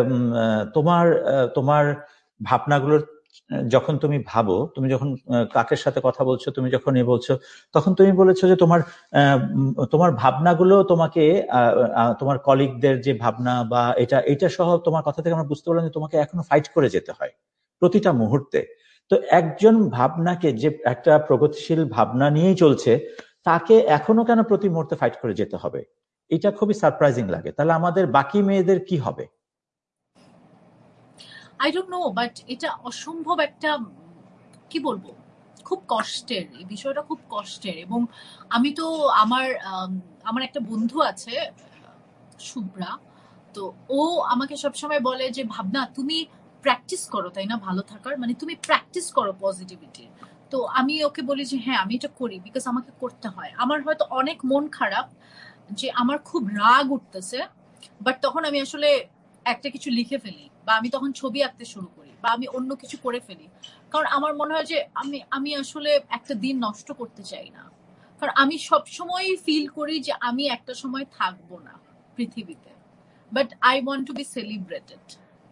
তোমার ভাবনাগুলোর যখন তুমি ভাবো, তুমি যখন কাকের সাথে কথা বলছো, তুমি যখন বলছো, তখন তুমি বলেছো যে তোমার ভাবনাগুলো তোমাকে তোমার কলিগদের যে ভাবনা বা এটা সহ তোমার কথা থেকে আমরা বুঝতে পারলাম যে তোমাকে এখনো ফাইট করে যেতে হয় প্রতিটা মুহূর্তে। তো একজন ভাবনাকে, যে একটা প্রগতিশীল ভাবনা নিয়েই চলছে, তাকে এখনো কেন প্রতি মুহূর্তে ফাইট করে যেতে হবে? এটা খুবই সারপ্রাইজিং লাগে। তাহলে আমাদের বাকি মেয়েদের কি হবে? আই ডোন্ট নো, বাট এটা অসম্ভব একটা, কি বলবো, খুব কষ্টের। এই বিষয়টা খুব কষ্টের। এবং আমি তো আমার একটা বন্ধু আছে শুভ্রা, তো ও আমাকে সবসময় বলে যে ভাবনা তুমি প্র্যাকটিস করো, তাই না, ভালো থাকার, মানে তুমি প্র্যাকটিস করো পজিটিভিটি। তো আমি ওকে বলি যে হ্যাঁ আমি এটা করি, বিকজ আমাকে করতে হয়। আমার হয়তো অনেক মন খারাপ, যে আমার খুব রাগ উঠতেছে, বাট তখন আমি আসলে একটা কিছু লিখে ফেলি, বা আমি তখন ছবি আঁকতে শুরু করি, বা আমি অন্য কিছু করে ফেলি। কারণ আমার মনে হয় যে আমি আসলে একটা দিন নষ্ট করতে চাই না। কারণ আমি সবসময় ফিল করি যে আমি একটা সময় থাকবো না পৃথিবীতে, but I want to B celebrated.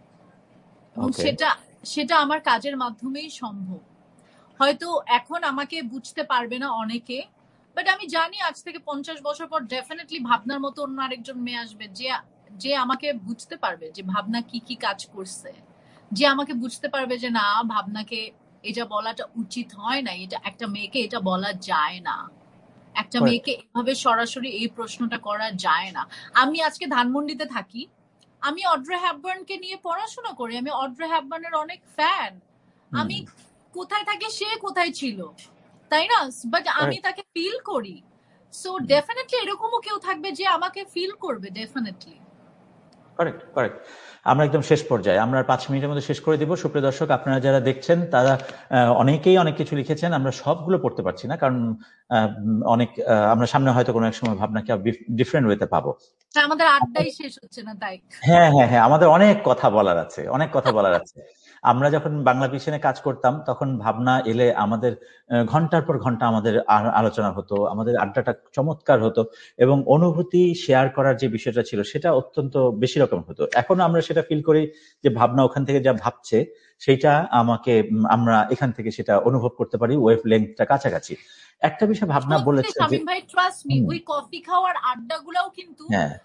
এবং সেটা আমার কাজের মাধ্যমেই সম্ভব। হয়তো এখন আমাকে বুঝতে পারবে না অনেকে, বাট আমি জানি আজ থেকে 50 বছর পর ডেফিনেটলি ভাবনার মতো অন্য আরেকজন মেয়ে আসবে, যে আমাকে বুঝতে পারবে যে ভাবনা কি কি কাজ করছে, যে আমাকে বুঝতে পারবে যে না, ভাবনাকে এটা বলাটা উচিত হয় না, এটা একটা মেয়েকে এটা বলা যায় না, একটা মেয়েকে এভাবে সরাসরি এই প্রশ্নটা করা যায় না। আমি আজকে ধানমন্ডিতে থাকি, আমি অড্রে হ্যাপবার্নকে নিয়ে পড়াশোনা করি, আমি অড্রে হ্যাপবার্নের অনেক ফ্যান। আমি কোথায় থাকি, সে কোথায় ছিল, তাই না? বাট আমি তাকে ফিল করি। সো ডেফিনেটলি এরকমও কেউ থাকবে যে আমাকে ফিল করবে, ডেফিনেটলি। Correct correct. আমরা একদম শেষ পর্যায়ে, আমরা 5 মিনিটের মধ্যে শেষ করে দিব। সুপ্রিয় দর্শক, আপনারা যারা দেখছেন তারা অনেকেই অনেক কিছু লিখেছেন, আমরা সবগুলো পড়তে পারছি না, কারণ অনেক আমরা সামনে হয়তো কোনো এক সময় ভাবনাকে ডিফারেন্ট ওয়েতে পাবো। আমাদের আড্ডাই শেষ হচ্ছে না, তাই। হ্যাঁ হ্যাঁ হ্যাঁ, আমাদের অনেক কথা বলার আছে, অনেক কথা বলার আছে। আমরা যখন বাংলা ভিশনে কাজ করতাম, তখন ভাবনা এলে আমাদের ঘন্টার পর ঘন্টা আমাদের আলোচনা হতো, আমাদের আড্ডাটা চমৎকার হতো, এবং অনুভূতি শেয়ার করার যে বিষয়টা ছিল সেটা অত্যন্ত বেশি রকম হতো। এখন আমরা সেটা ফিল করি যে ভাবনা ওখান থেকে যা ভাবছে সেটা আমরা এখান থেকে সেটা অনুভব করতে পারি, ওয়েভ লেংথটা কাছাকাছি। একটা বিষয় ভাবনা বলেছে যে শামীম ভাই, ট্রাস্ট মি, ওই কফি খাওয়ার আড্ডাগুলোও কিন্তু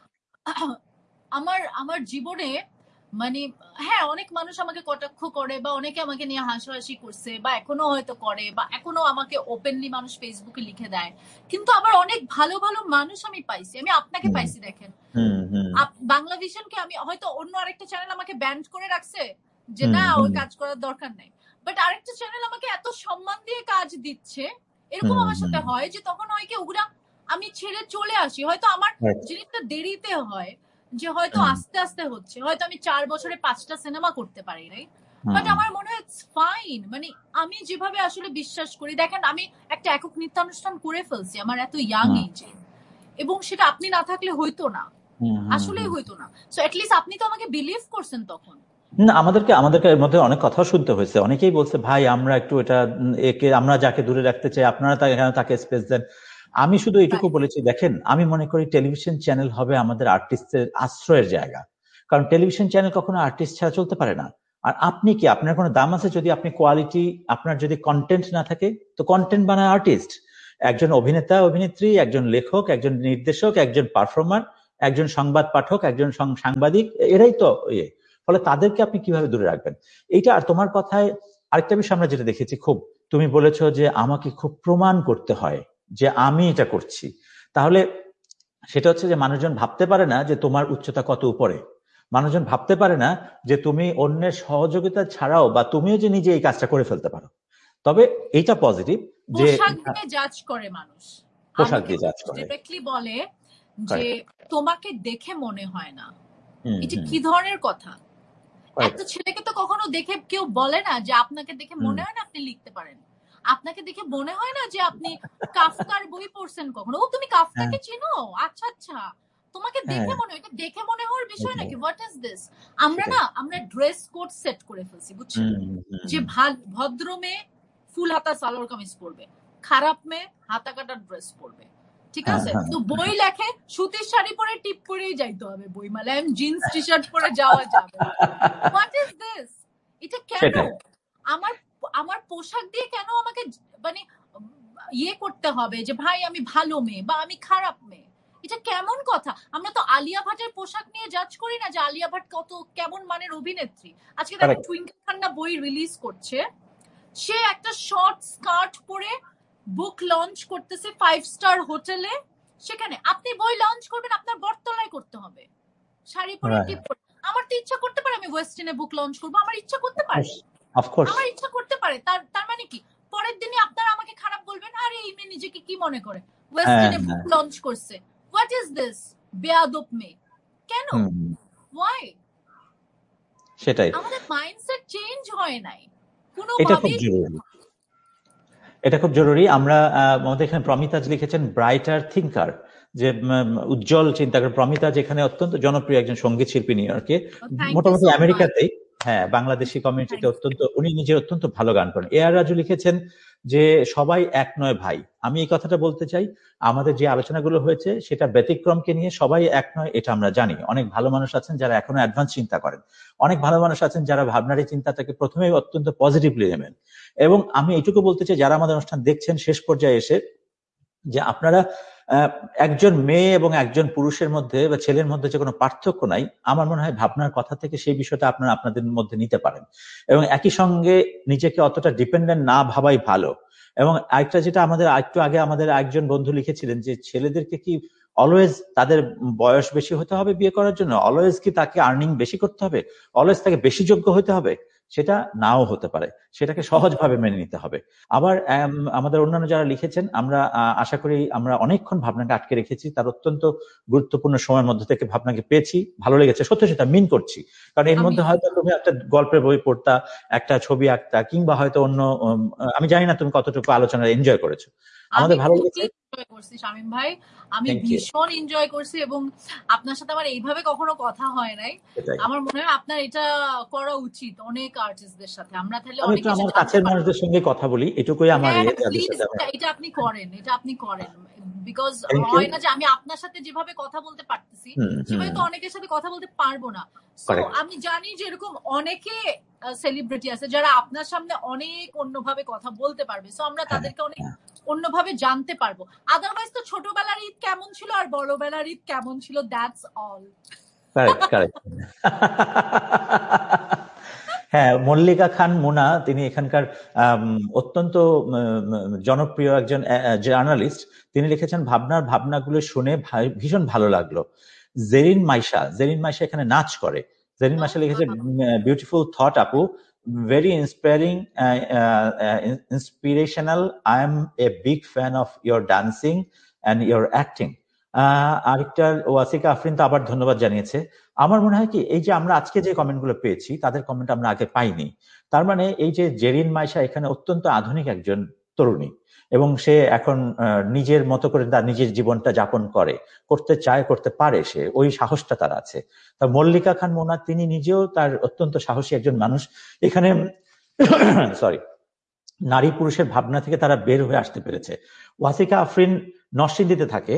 আমার জীবনে, মানে হ্যাঁ, অনেক মানুষ আমাকে কটাক্ষ করে, বা অনেকে আমাকে নিয়ে হাসাহাসি করছে, বা এখনো হয়তো করে, বা এখনো আমাকে ওপেনলি মানুষ ফেসবুকে লিখে দেয়। কিন্তু আবার অনেক ভালো ভালো মানুষ আমি পাইছি, আমি আপনাকে পাইছি। দেখেন, বাংলা ভিশনকে আমি হয়তো অন্য আরেকটা চ্যানেল আমাকে ব্যান্ড করে রাখছে যে না, ওই কাজ করার দরকার নাই, বাট আরেকটা চ্যানেল আমাকে এত সম্মান দিয়ে কাজ দিচ্ছে। এরকম আমার সাথে হয় যে তখন হয় কি, ওগুলা আমি ছেড়ে চলে আসি। হয়তো আমার জিনিসটা দেরিতে হয়, যে হয়তো আস্তে আস্তে হচ্ছে, হয়তো আমি 4 বছরে 5টা সিনেমা করতে পারি নাই, বাট আমার মনে হয় ইটস ফাইন। মানে আমি যেভাবে আসলে বিশ্বাস করি, দেখেন আমি একটা একক নৃত্যানুষ্ঠান করে ফেলছি আমার এত ইয়াং এজে, এবং সেটা আপনি না থাকলে হইতো না, আসলেই হইতো না। সো এট লিস্ট আপনি তো আমাকে বিলিভ করছেন তখন। না, আমাদেরকে এর মধ্যে অনেক কথা শুনতে হয়েছে। অনেকেই বলছে ভাই আমরা একটু এটা আমরা যাকে দূরে রাখতে চাই, আপনারা তাকে স্পেস দেন। আমি শুধু এটুকু বলেছি, দেখেন আমি মনে করি টেলিভিশন চ্যানেল হবে আমাদের আর্টিস্টের আশ্রয়ের জায়গা, কারণ টেলিভিশন চ্যানেল কখনো আর্টিস্ট ছাড়া চলতে পারে না। আর আপনি কি, আপনার কোনো দাম আছে যদি আপনি কোয়ালিটি, আপনার যদি কন্টেন্ট না থাকে? তো কন্টেন্ট বানায় আর্টিস্ট, একজন অভিনেতা অভিনেত্রী, একজন লেখক, একজন নির্দেশক, একজন পারফর্মার, একজন সংবাদ পাঠক, একজন সাংবাদিক, এরাই তো ইয়ে। ফলে তাদেরকে আপনি কিভাবে দূরে রাখবেন? এইটা। আর তোমার কথায় আরেকটা বিষয় আমরা যেটা দেখেছি, খুব তুমি বলেছো যে আমাকে খুব প্রমাণ করতে হয় যে আমি এটা করছি। তাহলে সেটা হচ্ছে যে মানুষজন ভাবতে পারে না যে তোমার উচ্চতা কত উপরে, মানুষজন ভাবতে পারে না যে তুমি অন্যের সহযোগিতা ছাড়াও বা তুমিও যে নিজে এই কাজটা করে ফেলতে পারো। তবে এইটা পজিটিভ যে পোশাক দিয়ে জাজ করে মানুষ, পোশাক আমাকে দিয়ে জাজ করে। ডিরেক্টলি বলে যে তোমাকে দেখে মনে হয় না। এটা হুম, কি ধরনের কথা? right. একটা ছেলেকে তো কখনো দেখে কেউ বলে না যে আপনাকে দেখে মনে হয় না আপনি লিখতে পারেন, আপনাকে দেখে মনে হয় না যে আপনি কাফকার বই পড়ছেন কখনো, ও তুমি কাফকাকে চিনো, আচ্ছা আচ্ছা, তোমাকে দেখে মনে হয়, এটা দেখে মনে হওয়ার বিষয় নাকি? What is this? আমরা ড্রেস কোড সেট করে ফেলছি, বুঝছেন? যে ভদ্র মেয়ে ফুল হাতা সালোয়ার কামিজ পরবে, খারাপ মেয়ে হাতা কাটা ড্রেস পরবে, ঠিক আছে? তো বই লেখে সুতির শাড়ি পরে টিপ করেই যাইতে হবে বই মেলে, জিন্স টি শার্ট পরে যাওয়া যাবে। What is this? এটা কেন? আমার আমার পোশাক দিয়ে কেন আমাকে মানে ইয়ে করতে হবে যে ভাই আমি ভালো মেয়ে বা আমি খারাপ মেয়ে? এটা কেমন কথা? আমরা তো আলিয়া ভাটের পোশাক নিয়ে জাজ করি না যে আলিয়া ভাট কত কেমন মানের অভিনেত্রী। আজকে দেখেন টুইঙ্কেল খান্না বই রিলিজ করছে, সে একটা শর্ট স্কার্ট পরে বুক লঞ্চ করতেছে 5 স্টার হোটেলে। সেখানে আপনি বই লঞ্চ করবেন, আপনার বটতলায় করতে হবে, শাড়ি পরে টিপ পরে। আমার তো ইচ্ছা করতে পারে আমি ওয়েস্টার্নে বুক লঞ্চ করবো, আমার ইচ্ছা করতে পারে, আমার ইচ্ছা করতে পারে। তার মানে কি পরের দিনই আপনারা আমাকে খারাপ বলবেন, আরে এই মেয়ে নিজেকে কি মনে করে ওয়েস্টার্নে বুক লঞ্চ করছে? What is this? বেয়াদব মেয়ে। কেন? ওয়াই? সেটাই, আমাদের মাইন্ডসেট চেঞ্জ হয় নাই এটা খুব কোনোভাবেই। জরুরি, এটা খুব জরুরি। আমরা আমাদের এখানে প্রমিতাজ লিখেছেন ব্রাইটার থিঙ্কার, যে উজ্জ্বল চিন্তাকার। প্রমিতাজ এখানে অত্যন্ত জনপ্রিয় একজন সঙ্গীত শিল্পী নিউ ইয়র্কে, মোটামুটি আমেরিকাতেই, হ্যাঁ, বাংলাদেশি কমিউনিটিতে অত্যন্ত, উনি নিজে অত্যন্ত ভালো গান করেন। এ আর রাজু লিখেছেন যে সবাই এক নয় ভাই। আমি এই কথাটা বলতে চাই, আমাদের যে আলোচনাগুলো হয়েছে সেটা ব্যতিক্রমকে নিয়ে, সবাই এক নয় এটা আমরা জানি। অনেক ভালো মানুষ আছেন যারা এখনো অ্যাডভান্স চিন্তা করেন, অনেক ভালো মানুষ আছেন যারা ভাবনার এই চিন্তাটাকে প্রথমেই অত্যন্ত পজিটিভলি নেবেন। এবং আমি এটুকু বলতে চাই যারা আমাদের অনুষ্ঠান দেখছেন শেষ পর্যায়ে এসে, যে আপনারা একজন মেয়ে এবং একজন পুরুষের মধ্যে বা ছেলের মধ্যে যে কোনো পার্থক্য নাই, আমার মনে হয় ভাবনার কথা থেকে সেই বিষয়টা আপনারা আপনাদের মধ্যে নিতে পারেন, এবং একই সঙ্গে নিজেকে অতটা ডিপেন্ডেন্ট না ভাবাই ভালো। এবং আরেকটা যেটা আমাদের একটু আগে আমাদের একজন বন্ধু লিখেছিলেন যে ছেলেদেরকে কি অলওয়েজ তাদের বয়স বেশি হতে হবে বিয়ে করার জন্য? অলওয়েজ কি তাকে আর্নিং বেশি করতে হবে? অলওয়েজ তাকে বেশি যোগ্য হতে হবে? সেটা নাও হতে পারে, সেটাকে সহজভাবে মেনে নিতে হবে। আবার আমাদের অন্যান্য যারা লিখেছেন, আমরা আশা করি আমরা অনেকক্ষণ ভাবনাকে আটকে রেখেছি, তার অত্যন্ত গুরুত্বপূর্ণ সময়ের মধ্যে থেকে ভাবনাকে পেয়েছি, ভালো লেগেছে, সত্যি সেটা মিন করছি। কারণ এর মধ্যে হয়তো তুমি একটা গল্পের বই পড়তা, একটা ছবি আঁকতা, কিংবা হয়তো অন্য আমি জানি না তুমি কতটুকু আলোচনা এনজয় করেছো। আমাদের ভালো লেগেছে। এনজয় করছি শামীম ভাই, আমি ভীষণ এনজয় করছি, এবং আপনার সাথে আমার এইভাবে কখনো কথা হয় নাই। আমার মনে হয় আপনার এটা করা উচিত অনেক আর্টিস্টদের সাথে। আমরা তাহলে অনেক আমার কাছের মানুষদের সঙ্গে কথা বলি, এটুকুই আমার এটা আপনি করেন, এটা আপনি করেন, বিকজ হয় না যে আমি আপনার সাথে যেভাবে কথা বলতে পারতেছি সেভাবে তো অনেকের সাথে কথা বলতে পারবো না। সো আমি জানি যে এরকম অনেকে সেলিব্রিটি আছে যারা আপনার সামনে অনেক অন্যভাবে কথা বলতে পারবে, সো আমরা তাদেরকে অনেক অন্যভাবে জানতে পারবো। আদারওয়াইজ তো ছোটবেলার ঈদ কেমন ছিল আর বড়বেলার ঈদ কেমন ছিল, দ্যাটস অল। হ্যাঁ, মল্লিকা খান মুনা, তিনি এখানকার অত্যন্ত জনপ্রিয় একজন জার্নালিস্ট। তিনি লিখেছেন ভাবনাগুলো শুনে ভীষণ ভালো লাগলো। জেরিন মাইশা এখানে নাচ করে। জেরিন মাইশা লিখেছে বিউটিফুল থট আপু, very inspiring, inspirational. I am a big fan of your dancing and your acting. আরেকটা ওয়াসিকা আফরিন তো আবার ধন্যবাদ জানিয়েছে। আমার মনে হয় কি, এই যে আমরা আজকে যে কমেন্টগুলো পেয়েছি তাদের কমেন্ট আমরা আগে পাইনি। তার মানে এই যে জেরিন মাইশা এখানে অত্যন্ত আধুনিক একজন তরুণী, এবং সে এখন নিজের মতো করে তার নিজের জীবনটা যাপন করতে চায়, করতে পারে, সে ওই সাহসটা তার আছে। তা মল্লিকা খান মোনা, তিনি নিজেও তার অত্যন্ত সাহসী একজন মানুষ। এখানে নারী পুরুষের ভাবনা থেকে তারা বের হয়ে আসতে পেরেছে। ওয়াসিকা আফরিন নরসিংদীতে থাকে,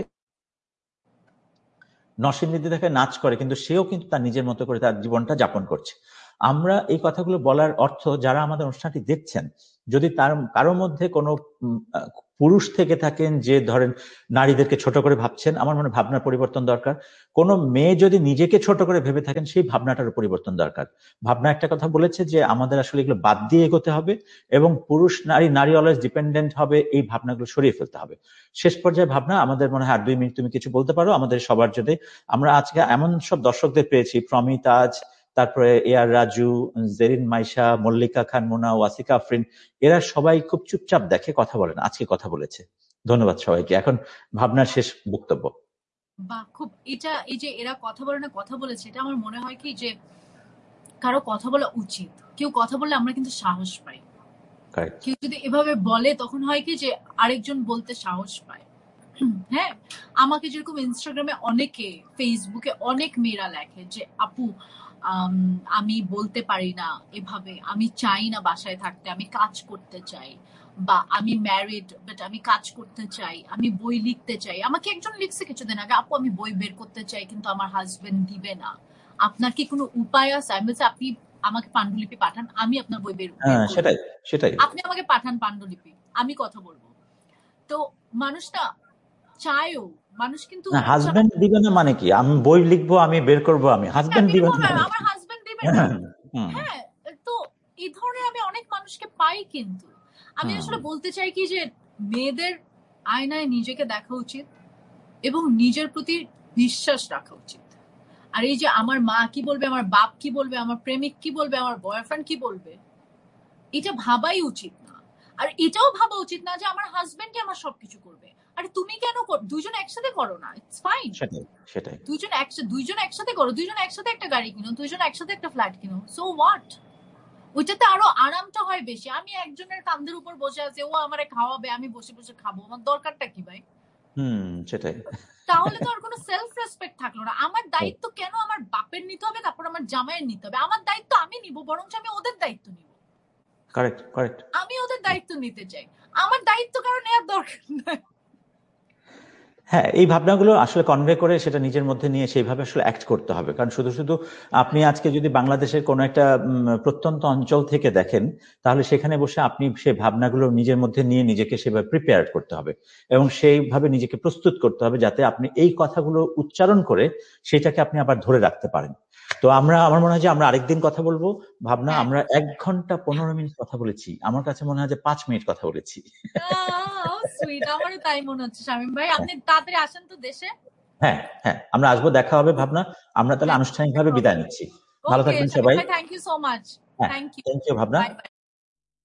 নাচ করে, কিন্তু সেও কিন্তু তার নিজের মতো করে তার জীবনটা যাপন করছে। আমরা এই কথাগুলো বলার অর্থ, যারা আমাদের অনুষ্ঠানটি দেখছেন, যদি তার কারো মধ্যে কোনো পুরুষ থেকে থাকেন যে ধরেন নারীদেরকে ছোট করে ভাবছেন, আমার মনে হয় ভাবনার পরিবর্তন দরকার। কোনো মেয়ে যদি নিজেকে ছোট করে ভেবে থাকেন, সেই ভাবনাটার পরিবর্তন দরকার। ভাবনা একটা কথা বলেছে যে আমাদের আসলে এগুলো বাদ দিয়ে এগোতে হবে, এবং পুরুষ নারী অলওয়েজ ডিপেন্ডেন্ট হবে, এই ভাবনাগুলো সরিয়ে ফেলতে হবে। শেষ পর্যায়ে ভাবনা, আমাদের মনে হয় আর 2 মিনিট তুমি কিছু বলতে পারো আমাদের সবার জন্য। আমরা আজকে এমন সব দর্শকদের পেয়েছি, প্রমিতাজ, তারপরে এআর রাজু, জেরিন মাইশা, মল্লিকা খান মোনা, ওয়াসিকা আফরিন, এরা সবাই খুব চুপচাপ দেখে, কথা বলে না, আজকে কথা বলেছে। ধন্যবাদ সবাইকে। এখন ভাবনার শেষ বক্তব্য। বা খুব এটা, এই যে এরা কথা বলে না, কথা বলেছে, এটা আমার মনে হয় কি যে কারো কথা বলা উচিত। কেউ কথা বললে আমরা কিন্তু সাহস পাই। কেউ যদি এভাবে বলে তখন হয় কি যে আরেকজন বলতে সাহস পায়। হ্যাঁ, আমাকে যেরকম ইনস্টাগ্রামে অনেকে, ফেসবুকে অনেক মেয়েরা লেখে যে আপু আমি বলতে পারি না এভাবে, আমি চাই না বাসায় থাকতে, আমি কাজ করতে চাই, বা আমি ম্যারিড বাট আমি কাজ করতে চাই, আমি বই লিখতে চাই। আমাকে একজন লিখছে কিছুদিন আগে, আপু আমি বই বের করতে চাই কিন্তু আমার হাজবেন্ড দিবে না, আপনার কি কোনো উপায় আছে? আমি বলছি আপনি আমাকে পাণ্ডুলিপি পাঠান, আমি আপনার বই বের করব। সেটাই আপনি আমাকে পাঠান পাণ্ডুলিপি, আমি কথা বলবো। তো মানুষটা চায়ও, মানুষ কিন্তু হাজবেন্ড দিবে না মানে কি? আমি বই লিখবো, আমি বের করবো, আমি হাজবেন্ড দিবে না, আমার হাজবেন্ড দিবে না। হ্যাঁ, তো এই ধরনের আমি অনেক মানুষকে পাই। কিন্তু আমি আসলে বলতে চাই কি যে মেয়েদের আয়নায় নিজেকে দেখা উচিত এবং নিজের প্রতি বিশ্বাস রাখা উচিত। আর এই যে আমার মা কি বলবে, আমার বাপ কি বলবে, আমার প্রেমিক কি বলবে, আমার বয়ফ্রেন্ড কি বলবে, এটা ভাবাই উচিত না। আর এটাও ভাবা উচিত না যে আমার হাজবেন্ডই আমার সবকিছু করবে। আরে তুমি কেন দুজন একসাথে করো না, ইটস ফাইন। সেটাই দুইজন একসাথে করো, দুইজন একসাথে একটা গাড়ি কিনো, দুইজন একসাথে একটা ফ্ল্যাট কিনো, সো হোয়াট? ওইটাতে আরো আরামটা হয় বেশি। আমি একজনের কাঁধের উপর বসে আছি, ও আমারে খাওয়াবে, আমি বসে বসে খাবো, আমার দরকারটা কি ভাই? সেটাই। তাহলে তো আর কোনো সেলফ রেসপেক্ট থাকলো না। আমার দায়িত্ব কেন আমার বাপের নিতে হবে, তারপর আমার জামাইয়ের নিতে হবে? আমার দায়িত্ব আমি নিব, বরঞ্চ আমি ওদের দায়িত্ব নিব। কারেক্ট। আমি ওদের দায়িত্ব নিতে চাই, আমার দায়িত্ব কারণ নেওয়ার দরকার নাই। হ্যাঁ, এই ভাবনাগুলো আসলে কনভে করে সেটা নিজের মধ্যে নিয়ে সেইভাবে আসলে অ্যাক্ট করতে হবে। কারণ শুধু আপনি আজকে যদি বাংলাদেশের কোনো একটা প্রত্যন্ত অঞ্চল থেকে দেখেন, তাহলে সেখানে বসে আপনি সেই ভাবনাগুলো নিজের মধ্যে নিয়ে নিজেকে সেভাবে প্রিপেয়ার করতে হবে এবং সেইভাবে নিজেকে প্রস্তুত করতে হবে, যাতে আপনি এই কথাগুলো উচ্চারণ করে সেটাকে আপনি আবার ধরে রাখতে পারেন। তো আমার মনে হয় যে আমরা আরেকদিন কথা বলবো। ভাবনা, আমরা 1 ঘন্টা 15 মিনিট কথা বলেছি, আমার কাছে মনে হয় যে 5 মিনিট কথা বলেছি। সুইট, আমারও তাই মনে হচ্ছে। শামীম ভাই, আপনি তাড়াতাড়ি আসেন তো দেশে। হ্যাঁ, আমরা আসবো, দেখা হবে। ভাবনা, আমরা তাহলে আনুষ্ঠানিকভাবে বিদায় নিচ্ছি। ভালো থাকবেন সবাই। Thank you so much. Thank you ভাবনা।